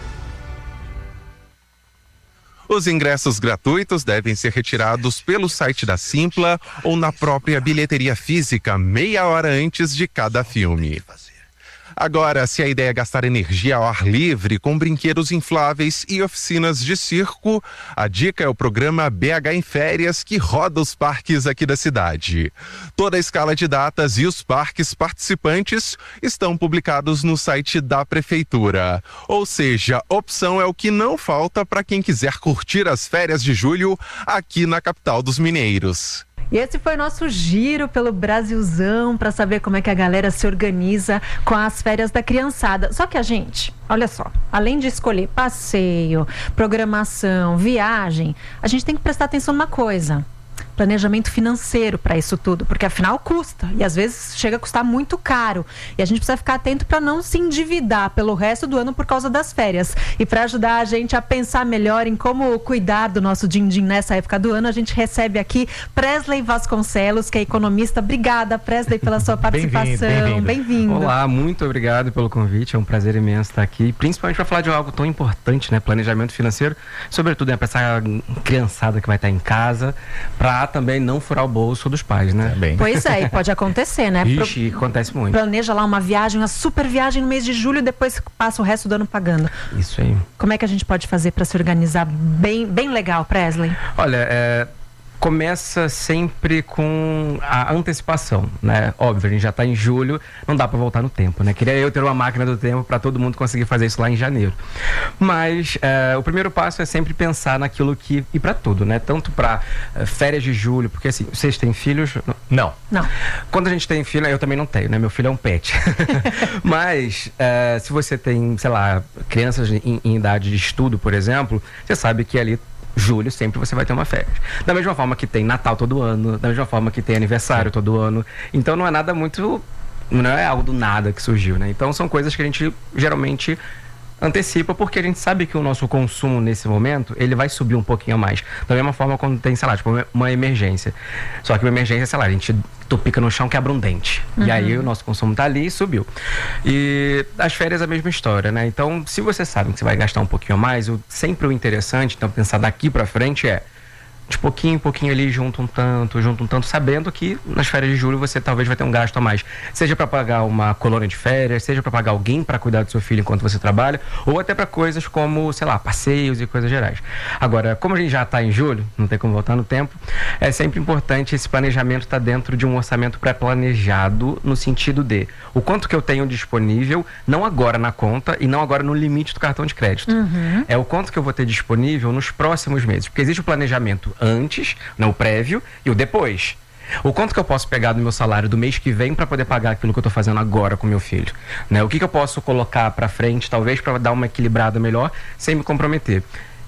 Os ingressos gratuitos devem ser retirados pelo site da Simpla ou na própria bilheteria física, meia hora antes de cada filme. Agora, se a ideia é gastar energia ao ar livre com brinquedos infláveis e oficinas de circo, a dica é o programa B H em Férias, que roda os parques aqui da cidade. Toda a escala de datas e os parques participantes estão publicados no site da Prefeitura. Ou seja, opção é o que não falta para quem quiser curtir as férias de julho aqui na capital dos mineiros. E esse foi o nosso giro pelo Brasilzão para saber como é que a galera se organiza com as férias da criançada. Só que a gente, olha só, além de escolher passeio, programação, viagem, a gente tem que prestar atenção numa coisa: planejamento financeiro para isso tudo, porque afinal custa e às vezes chega a custar muito caro e a gente precisa ficar atento para não se endividar pelo resto do ano por causa das férias. E para ajudar a gente a pensar melhor em como cuidar do nosso din-din nessa época do ano, a gente recebe aqui Presley Vasconcelos, que é economista. Obrigada, Presley, pela sua participação. Bem-vindo. Bem-vindo. Olá, muito obrigado pelo convite, é um prazer imenso estar aqui, principalmente para falar de algo tão importante, né? Planejamento financeiro, sobretudo, né, para essa criançada que vai estar em casa, para também não furar o bolso dos pais, né? Também. Pois é, e pode acontecer, né? Ixi, Pro... acontece muito. Planeja lá uma viagem, uma super viagem no mês de julho e depois passa o resto do ano pagando. Isso aí. Como é que a gente pode fazer para se organizar bem, bem legal, Presley? Olha, é... começa sempre com a antecipação, né? Óbvio, a gente já está em julho, não dá para voltar no tempo, né? Queria eu ter uma máquina do tempo para todo mundo conseguir fazer isso lá em janeiro. Mas é, o primeiro passo é sempre pensar naquilo que... E para tudo, né? Tanto para é, férias de julho, porque assim, vocês têm filhos? Não. Não. Quando a gente tem filho, eu também não tenho, né? Meu filho é um pet. Mas é, se você tem, sei lá, crianças em, em idade de estudo, por exemplo, você sabe que ali julho sempre você vai ter uma férias. Da mesma forma que tem Natal todo ano, da mesma forma que tem aniversário todo ano. Então não é nada muito não é algo do nada que surgiu, né? Então são coisas que a gente geralmente antecipa, porque a gente sabe que o nosso consumo nesse momento, ele vai subir um pouquinho a mais. Da mesma forma quando tem, sei lá, tipo, uma emergência. Só que uma emergência, sei lá, a gente tupica no chão, quebra um dente. Uhum. E aí o nosso consumo tá ali e subiu. E as férias é a mesma história, né? Então, se você sabe que você vai gastar um pouquinho a mais, o, sempre o interessante, então pensar daqui pra frente é de pouquinho em pouquinho ali, junta um tanto, junta um tanto, sabendo que nas férias de julho você talvez vai ter um gasto a mais. Seja para pagar uma colônia de férias, seja para pagar alguém para cuidar do seu filho enquanto você trabalha, ou até para coisas como, sei lá, passeios e coisas gerais. Agora, como a gente já está em julho, não tem como voltar no tempo, é sempre importante esse planejamento estar tá dentro de um orçamento pré-planejado, no sentido de o quanto que eu tenho disponível, não agora na conta e não agora no limite do cartão de crédito. Uhum. É o quanto que eu vou ter disponível nos próximos meses, porque existe o planejamento antes, não o prévio, e o depois. O quanto que eu posso pegar do meu salário do mês que vem para poder pagar aquilo que eu estou fazendo agora com meu filho, né? O que que eu posso colocar para frente, talvez para dar uma equilibrada melhor, sem me comprometer.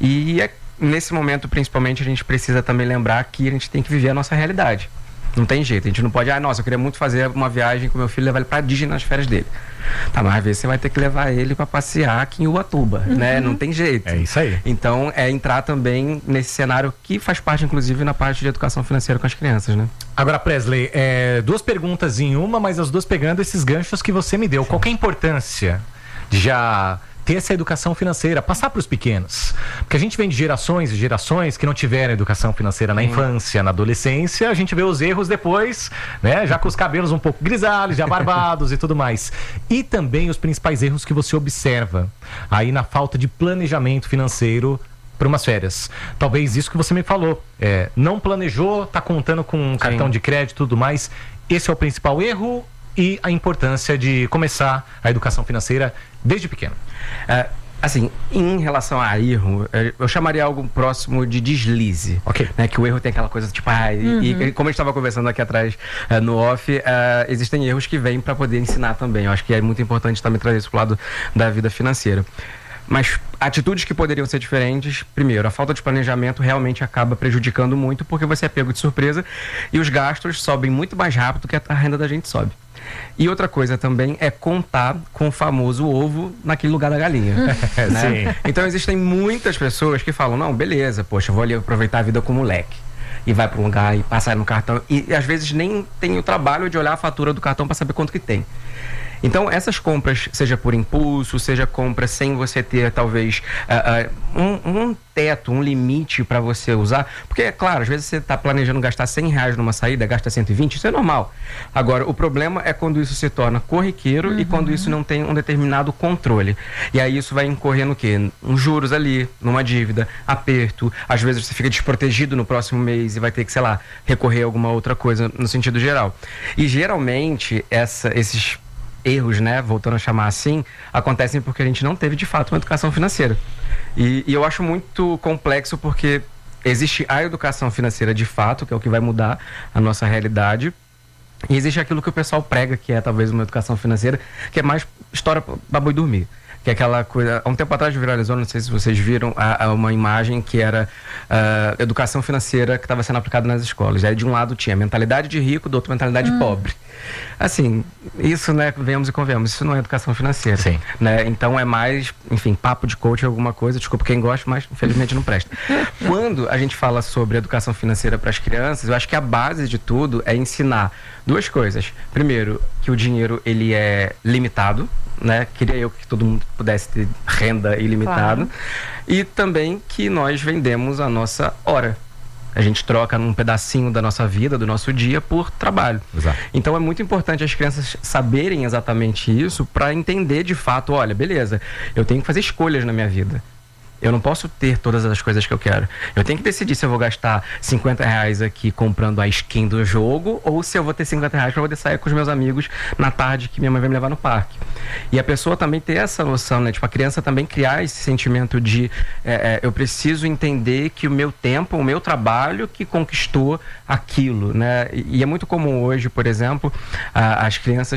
E é, nesse momento, principalmente, a gente precisa também lembrar que a gente tem que viver a nossa realidade. Não tem jeito, a gente não pode, ah, nossa, eu queria muito fazer uma viagem com meu filho e levar ele pra Disney nas férias dele. Tá, mas às vezes você vai ter que levar ele para passear aqui em Ubatuba, uhum. né? Não tem jeito. É isso aí. Então, é entrar também nesse cenário que faz parte, inclusive, na parte de educação financeira com as crianças, né? Agora, Presley, é, duas perguntas em uma, mas as duas pegando esses ganchos que você me deu. Sim. Qual que é a importância de já ter essa educação financeira, passar para os pequenos? Porque a gente vem de gerações e gerações que não tiveram educação financeira na Sim. infância, na adolescência, a gente vê os erros depois, né? Já com os cabelos um pouco grisalhos, já barbados e tudo mais. E também os principais erros que você observa aí na falta de planejamento financeiro para umas férias. Talvez isso que você me falou, é, não planejou, tá contando com um cartão de crédito e tudo mais. Esse é o principal erro e a importância de começar a educação financeira desde pequeno. É, assim, em relação a erro, eu chamaria algo próximo de deslize. Ok. Né, que o erro tem aquela coisa tipo, ah, uhum. e, e como a gente estava conversando aqui atrás uh, no off, uh, existem erros que vêm para poder ensinar também. Eu acho que é muito importante também trazer isso pro lado da vida financeira. Mas atitudes que poderiam ser diferentes, primeiro, a falta de planejamento realmente acaba prejudicando muito, porque você é pego de surpresa e os gastos sobem muito mais rápido que a renda da gente sobe. E outra coisa também é contar com o famoso ovo naquele lugar da galinha. Né? Sim. Então existem muitas pessoas que falam, não, beleza, poxa, vou ali aproveitar a vida com o moleque. E vai para um lugar e passar no cartão. E, e às vezes nem tem o trabalho de olhar a fatura do cartão para saber quanto que tem. Então, essas compras, seja por impulso, seja compra sem você ter, talvez, uh, uh, um, um teto, um limite para você usar. Porque, é claro, às vezes você está planejando gastar cem reais numa saída, gasta cento e vinte, isso é normal. Agora, o problema é quando isso se torna corriqueiro uhum. e quando isso não tem um determinado controle. E aí isso vai incorrer no quê? Uns juros ali, numa dívida, aperto. Às vezes você fica desprotegido no próximo mês e vai ter que, sei lá, recorrer a alguma outra coisa no sentido geral. E, geralmente, essa, esses erros, né, voltando a chamar assim, acontecem porque a gente não teve de fato uma educação financeira. E, e eu acho muito complexo porque existe a educação financeira de fato, que é o que vai mudar a nossa realidade, e existe aquilo que o pessoal prega, que é talvez uma educação financeira, que é mais história pra boi dormir. Que é aquela coisa... Há um tempo atrás viralizou, não sei se vocês viram, a, a uma imagem que era uh, educação financeira que estava sendo aplicada nas escolas. Aí de um lado tinha mentalidade de rico, do outro mentalidade hum. pobre. Assim, isso, né, venhamos e convenhamos, isso não é educação financeira. Sim. Né? Então é mais, enfim, papo de coach, alguma coisa, desculpa quem gosta, mas infelizmente não presta. Quando a gente fala sobre educação financeira para as crianças, eu acho que a base de tudo é ensinar duas coisas. Primeiro, que o dinheiro, ele é limitado, né? Queria eu que todo mundo pudesse ter renda ilimitada. Claro. E também que nós vendemos a nossa hora. A gente troca um pedacinho da nossa vida, do nosso dia, por trabalho. Exato. Então é muito importante as crianças saberem exatamente isso para entender de fato, olha, beleza, eu tenho que fazer escolhas na minha vida. Eu não posso ter todas as coisas que eu quero. Eu tenho que decidir se eu vou gastar cinquenta reais aqui comprando a skin do jogo ou se eu vou ter cinquenta reais para poder sair com os meus amigos na tarde que minha mãe vai me levar no parque. E a pessoa também ter essa noção, né? Tipo, a criança também criar esse sentimento de é, é, eu preciso entender que o meu tempo, o meu trabalho que conquistou aquilo, né? E, e é muito comum hoje, por exemplo, a, as crianças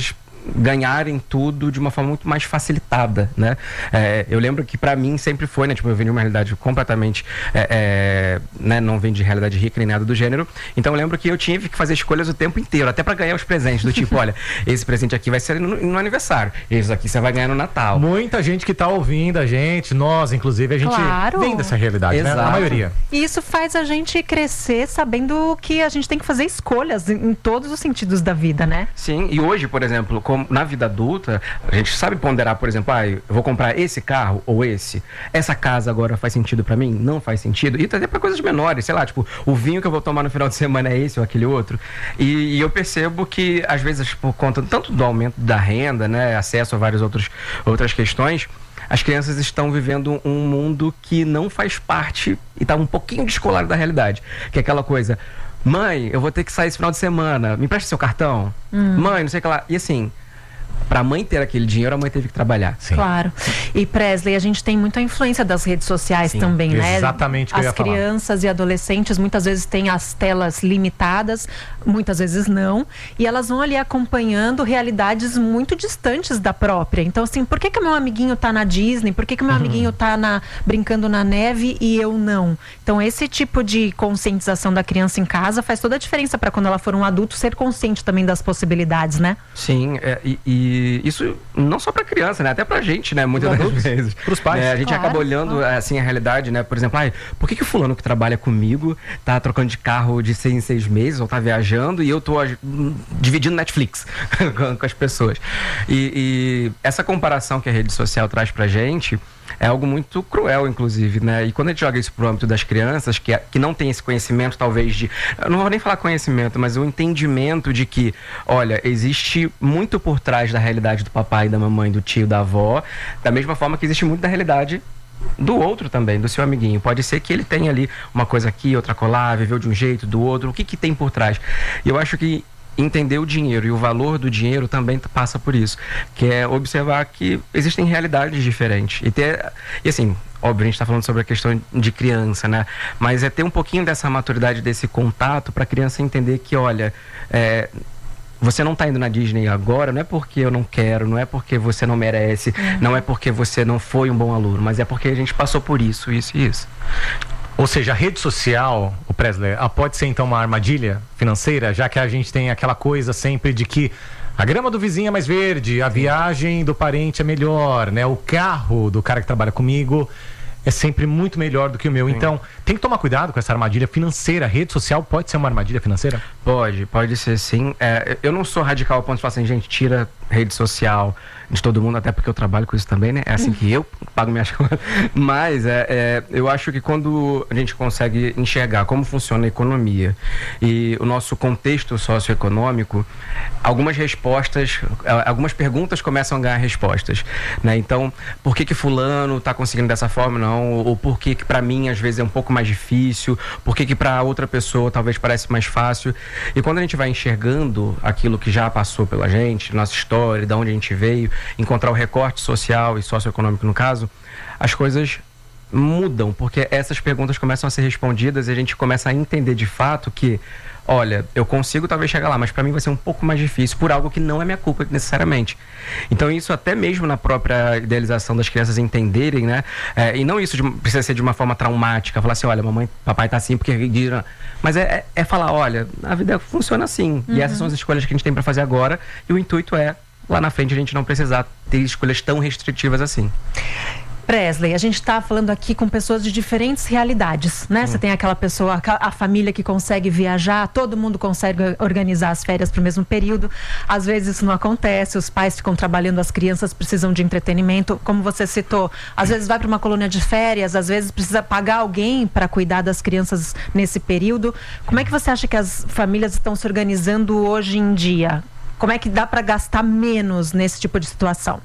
ganharem tudo de uma forma muito mais facilitada, né? É, eu lembro que para mim sempre foi, né? Tipo, eu vim de uma realidade completamente, é, é, né? Não vem de realidade rica nem nada do gênero. Então eu lembro que eu tive que fazer escolhas o tempo inteiro, até para ganhar os presentes, do tipo, olha, esse presente aqui vai ser no, no aniversário, esse aqui você vai ganhar no Natal. Muita gente que tá ouvindo a gente, nós, inclusive, a gente Claro. vem dessa realidade, né? A maioria. E isso faz a gente crescer sabendo que a gente tem que fazer escolhas em, em todos os sentidos da vida, né? Sim, e hoje, por exemplo, como na vida adulta, a gente sabe ponderar, por exemplo, ah, eu vou comprar esse carro ou esse. Essa casa agora faz sentido pra mim? Não faz sentido. E até pra coisas menores, sei lá, tipo, o vinho que eu vou tomar no final de semana é esse ou aquele outro. E, e eu percebo que, às vezes, por conta tanto do aumento da renda, né, acesso a várias outros, outras questões, as crianças estão vivendo um mundo que não faz parte e tá um pouquinho descolado da realidade. Que é aquela coisa... Mãe, eu vou ter que sair esse final de semana, me empresta seu cartão? Hum. Mãe, não sei o que lá. E assim, pra mãe ter aquele dinheiro, a mãe teve que trabalhar. Sim. Claro. E Presley, a gente tem muita influência das redes sociais Sim, também, né? exatamente o que eu As ia falar. crianças e adolescentes muitas vezes têm as telas limitadas, muitas vezes não, e elas vão ali acompanhando realidades muito distantes da própria. Então, assim, por que que meu amiguinho tá na Disney? Por que que meu Uhum. amiguinho tá na, brincando na neve e eu não? Então, esse tipo de conscientização da criança em casa faz toda a diferença para quando ela for um adulto ser consciente também das possibilidades, né? Sim, é, e, e isso não só pra criança, né? Até pra gente, né? Muitas das vezes. Pros pais. É, a gente Claro. acaba olhando, assim, a realidade, né? Por exemplo, ai, por que que o fulano que trabalha comigo tá trocando de carro de seis em seis meses ou tá viajando e eu tô hum, dividindo Netflix com, com as pessoas? E, e essa comparação que a rede social traz pra gente é algo muito cruel, inclusive, né? E quando a gente joga isso pro âmbito das crianças, que, que não tem esse conhecimento, talvez, de... Eu não vou nem falar conhecimento, mas o entendimento de que, olha, existe muito por trás da realidade do papai, da mamãe, do tio, da avó, da mesma forma que existe muito da realidade do outro também, do seu amiguinho. Pode ser que ele tenha ali uma coisa aqui, outra colar, viveu de um jeito, do outro. O que que tem por trás? E eu acho que entender o dinheiro e o valor do dinheiro também passa por isso, que é observar que existem realidades diferentes e ter, e assim, óbvio, a gente está falando sobre a questão de criança, né? Mas é ter um pouquinho dessa maturidade, desse contato para a criança entender que, olha, é, você não está indo na Disney agora, não é porque eu não quero, não é porque você não merece, uhum. não é porque você não foi um bom aluno, mas é porque a gente passou por isso, isso e isso. Ou seja, a rede social, o Presley, pode ser então uma armadilha financeira, já que a gente tem aquela coisa sempre de que a grama do vizinho é mais verde, a viagem do parente é melhor, né? O carro do cara que trabalha comigo é sempre muito melhor do que o meu. Sim. Então, tem que tomar cuidado com essa armadilha financeira. A rede social pode ser uma armadilha financeira? Pode, pode ser sim. É, eu não sou radical ao ponto de falar assim, gente, tira rede social de todo mundo, até porque eu trabalho com isso também, né? É assim que eu pago minhas contas. Mas é, é, eu acho que quando a gente consegue enxergar como funciona a economia e o nosso contexto socioeconômico, algumas respostas, algumas perguntas começam a ganhar respostas, né? Então, por que que fulano tá conseguindo dessa forma? Não. Ou por que que pra mim, às vezes, é um pouco mais difícil? Por que que pra outra pessoa talvez parece mais fácil? E quando a gente vai enxergando aquilo que já passou pela gente, nossa história, de onde a gente veio, encontrar o recorte social e socioeconômico no caso, as coisas mudam, porque essas perguntas começam a ser respondidas e a gente começa a entender de fato que, olha, eu consigo talvez chegar lá, mas para mim vai ser um pouco mais difícil por algo que não é minha culpa necessariamente. Então isso até mesmo na própria idealização das crianças entenderem, né? É, e não isso de, precisa ser de uma forma traumática, falar assim, olha, mamãe, papai tá assim porque... Mas é, é, é falar, olha, a vida funciona assim, uhum. e essas são as escolhas que a gente tem para fazer agora, e o intuito é lá na frente a gente não precisar ter escolhas tão restritivas assim. Presley, a gente está falando aqui com pessoas de diferentes realidades, né? Você tem aquela pessoa, a família que consegue viajar, todo mundo consegue organizar as férias para o mesmo período. Às vezes isso não acontece, os pais ficam trabalhando, as crianças precisam de entretenimento. Como você citou, às vezes vai para uma colônia de férias, às vezes precisa pagar alguém para cuidar das crianças nesse período. Como é que você acha que as famílias estão se organizando hoje em dia? Como é que dá para gastar menos nesse tipo de situação?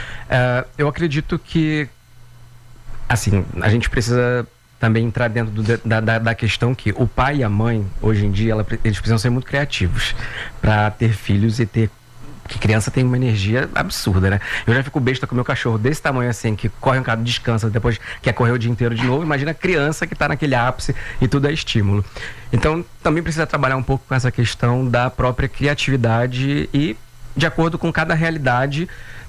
Uh, eu acredito que, assim, a gente precisa também entrar dentro do, da, da, da questão que o pai e a mãe, hoje em dia, ela, eles precisam ser muito criativos para ter filhos e ter... Porque criança tem uma energia absurda, né? Eu já fico besta com o meu cachorro desse tamanho assim, que corre um bocado, descansa, depois quer correr o dia inteiro de novo. Imagina a criança que está naquele ápice e tudo é estímulo. Então, também precisa trabalhar um pouco com essa questão da própria criatividade e de acordo com cada realidade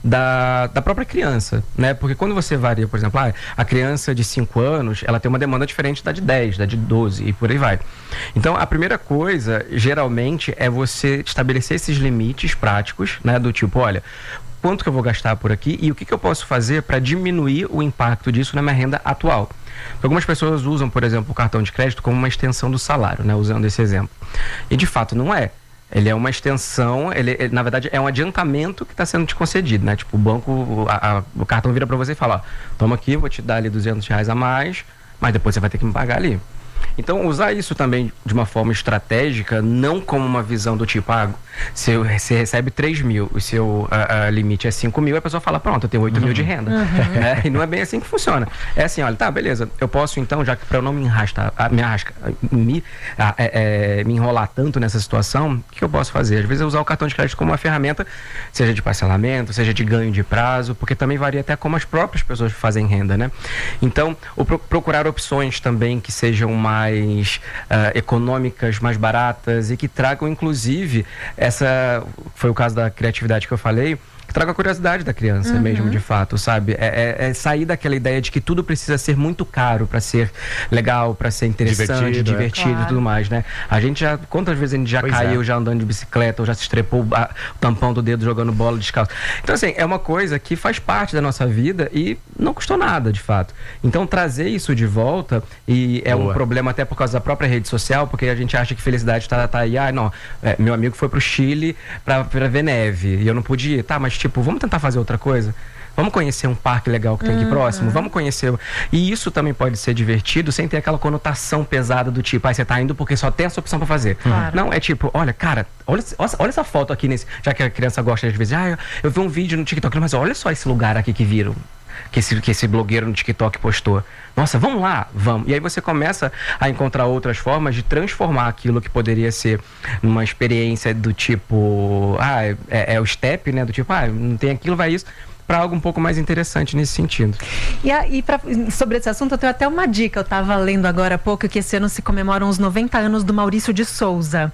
da, da própria criança, né? Porque quando você varia, por exemplo, ah, a criança de cinco anos, ela tem uma demanda diferente da de dez, da de doze e por aí vai. Então, a primeira coisa, geralmente, é você estabelecer esses limites práticos, né? Do tipo, olha, quanto que eu vou gastar por aqui e o que, que eu posso fazer para diminuir o impacto disso na minha renda atual. Algumas pessoas usam, por exemplo, o cartão de crédito como uma extensão do salário, né? Usando esse exemplo. E, de fato, não é. Ele é uma extensão, ele, ele na verdade é um adiantamento que está sendo te concedido, né? Tipo, o banco, a, a, o cartão vira para você e fala, ó, toma aqui, vou te dar ali duzentos reais a mais, mas depois você vai ter que me pagar ali. Então, usar isso também de uma forma estratégica, não como uma visão do tipo, ah, se você recebe três mil, o seu uh, uh, limite é cinco mil, a pessoa fala, pronto, eu tenho oito mil de renda. Uhum. Né? E não é bem assim que funciona. É assim, olha, tá, beleza, eu posso então, já que para eu não me enrastar, me, arrasca, me, a, é, é, me enrolar tanto nessa situação, o que eu posso fazer? Às vezes eu usar o cartão de crédito como uma ferramenta, seja de parcelamento, seja de ganho de prazo, porque também varia até como as próprias pessoas fazem renda, né? Então, o pro, procurar opções também que sejam mais mais uh, econômicas, mais baratas e que tragam, inclusive, essa foi o caso da criatividade que eu falei, que traga a curiosidade da criança uhum. mesmo, de fato, sabe? É, é, é sair daquela ideia de que tudo precisa ser muito caro para ser legal, para ser interessante, divertido, divertido é. claro. E tudo mais, né? A gente já, quantas vezes a gente já pois caiu é. já andando de bicicleta, ou já se estrepou a, o tampão do dedo jogando bola descalço. Então, assim, é uma coisa que faz parte da nossa vida e não custou nada, de fato. Então, trazer isso de volta, e é Boa. um problema até por causa da própria rede social, porque a gente acha que felicidade está tá aí, ah, não, é, meu amigo foi pro Chile para ver neve, e eu não podia, tá, mas tipo, vamos tentar fazer outra coisa? Vamos conhecer um parque legal que tem aqui uhum. próximo? Vamos conhecer. E isso também pode ser divertido sem ter aquela conotação pesada do tipo, ah, você tá indo porque só tem essa opção pra fazer. Claro. Não, é tipo, olha, cara, olha, olha essa foto aqui nesse. Já que a criança gosta às vezes, ah, eu, eu vi um vídeo no TikTok, mas olha só esse lugar aqui que viram. Que esse, que esse blogueiro no TikTok postou. Nossa, vamos lá, vamos. E aí você começa a encontrar outras formas de transformar aquilo que poderia ser numa experiência do tipo, ah, é, é o step, né? Do tipo, ah, não tem aquilo, vai isso, para algo um pouco mais interessante nesse sentido. E, a, e pra, sobre esse assunto, eu tenho até uma dica. Eu estava lendo agora há pouco que esse ano se comemoram os noventa anos do Maurício de Souza,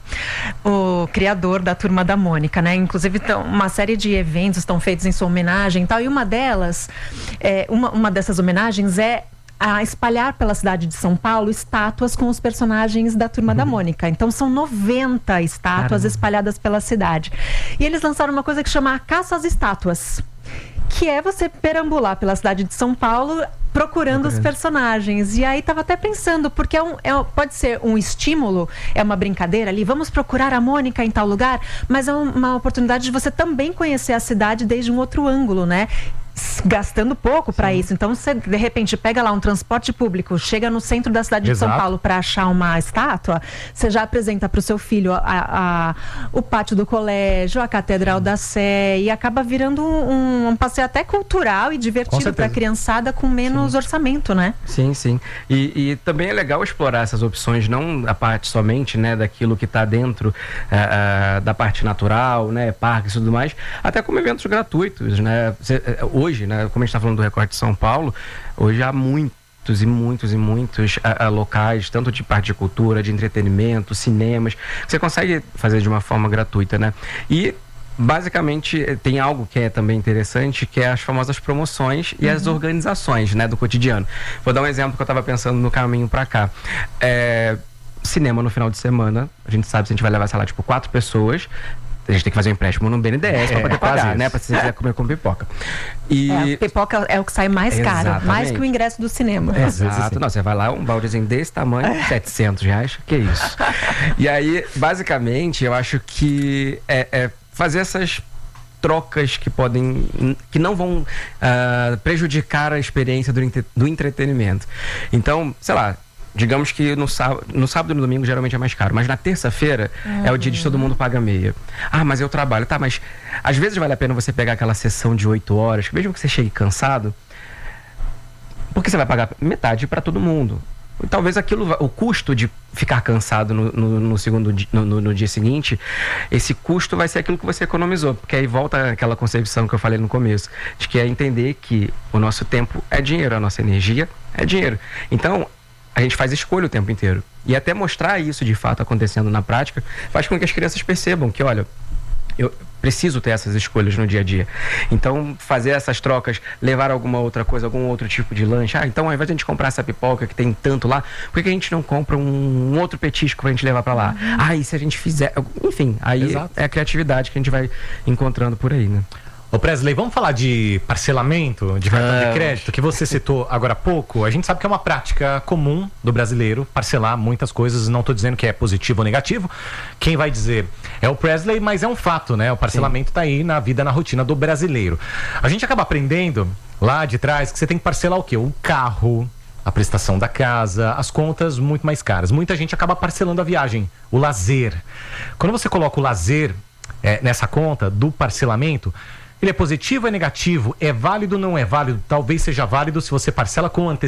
o criador da Turma da Mônica, né? Inclusive, tão, uma série de eventos estão feitos em sua homenagem e tal. E uma delas, é, uma, uma dessas homenagens é a espalhar pela cidade de São Paulo estátuas com os personagens da Turma uhum. da Mônica. Então são noventa estátuas Caramba. espalhadas pela cidade. E eles lançaram uma coisa que chama a Caça às Estátuas, que é você perambular pela cidade de São Paulo procurando os personagens. E aí tava até pensando, porque é um, é, pode ser um estímulo, é uma brincadeira ali, vamos procurar a Mônica em tal lugar, mas é uma oportunidade de você também conhecer a cidade desde um outro ângulo, né? Gastando pouco para isso. Então você de repente pega lá um transporte público, chega no centro da cidade Exato. de São Paulo para achar uma estátua, você já apresenta para o seu filho a, a, o pátio do colégio, a Catedral da Sé, e acaba virando um, um passeio até cultural e divertido para a criançada com menos sim. orçamento, né? Sim, sim. E, e também é legal explorar essas opções, não a parte somente, né, daquilo que está dentro uh, uh, da parte natural, né, parques e tudo mais, até como eventos gratuitos, né? Você, hoje, né, como a gente está falando do Recorte de São Paulo, hoje há muitos e muitos e muitos a, a locais, tanto de parte de cultura, de entretenimento, cinemas, que você consegue fazer de uma forma gratuita, né? E basicamente tem algo que é também interessante, que é as famosas promoções e uhum. as organizações, né, do cotidiano. Vou dar um exemplo que eu estava pensando no caminho para cá. É, cinema no final de semana, a gente sabe se a gente vai levar, sei lá, tipo, quatro pessoas. A gente tem que fazer um empréstimo no B N D E S é, para poder pagar, né? Para se você quiser comer com pipoca. E... É, a pipoca é o que sai mais Exatamente. caro, mais que o ingresso do cinema. Exato. Não, você vai lá, um baldezinho desse tamanho, é. setecentos reais, que isso. E aí, basicamente, eu acho que é, é fazer essas trocas que podem, que não vão uh, prejudicar a experiência do, do entretenimento. Então, sei lá, digamos que no sábado, no sábado e no domingo geralmente é mais caro, mas na terça-feira uhum. é o dia de todo mundo paga meia. Ah, mas eu trabalho. Tá, mas às vezes vale a pena você pegar aquela sessão de oito horas, mesmo que você chegue cansado, porque você vai pagar metade para todo mundo. E talvez aquilo, o custo de ficar cansado no, no, no segundo no, no, no dia seguinte, esse custo vai ser aquilo que você economizou, porque aí volta aquela concepção que eu falei no começo, de que é entender que o nosso tempo é dinheiro, a nossa energia é dinheiro. Então a gente faz escolha o tempo inteiro. E até mostrar isso de fato acontecendo na prática faz com que as crianças percebam que, olha, eu preciso ter essas escolhas no dia a dia. Então, fazer essas trocas, levar alguma outra coisa, algum outro tipo de lanche. Ah, então ao invés de a gente comprar essa pipoca que tem tanto lá, por que a gente não compra um, um outro petisco pra gente levar pra lá? Uhum. Ah, e se a gente fizer... Enfim, aí Exato. é a criatividade que a gente vai encontrando por aí, né? Ô Presley, vamos falar de parcelamento de cartão é. de crédito, que você citou agora há pouco. A gente sabe que é uma prática comum do brasileiro parcelar muitas coisas. Não estou dizendo que é positivo ou negativo. Quem vai dizer é o Presley, mas é um fato, né? O parcelamento está aí na vida, na rotina do brasileiro. A gente acaba aprendendo lá de trás que você tem que parcelar o quê? O carro, a prestação da casa, as contas muito mais caras. Muita gente acaba parcelando a viagem, o lazer. Quando você coloca o lazer é, nessa conta do parcelamento, ele é positivo, é negativo, é válido, não é válido? Talvez seja válido se você parcela com antecedência.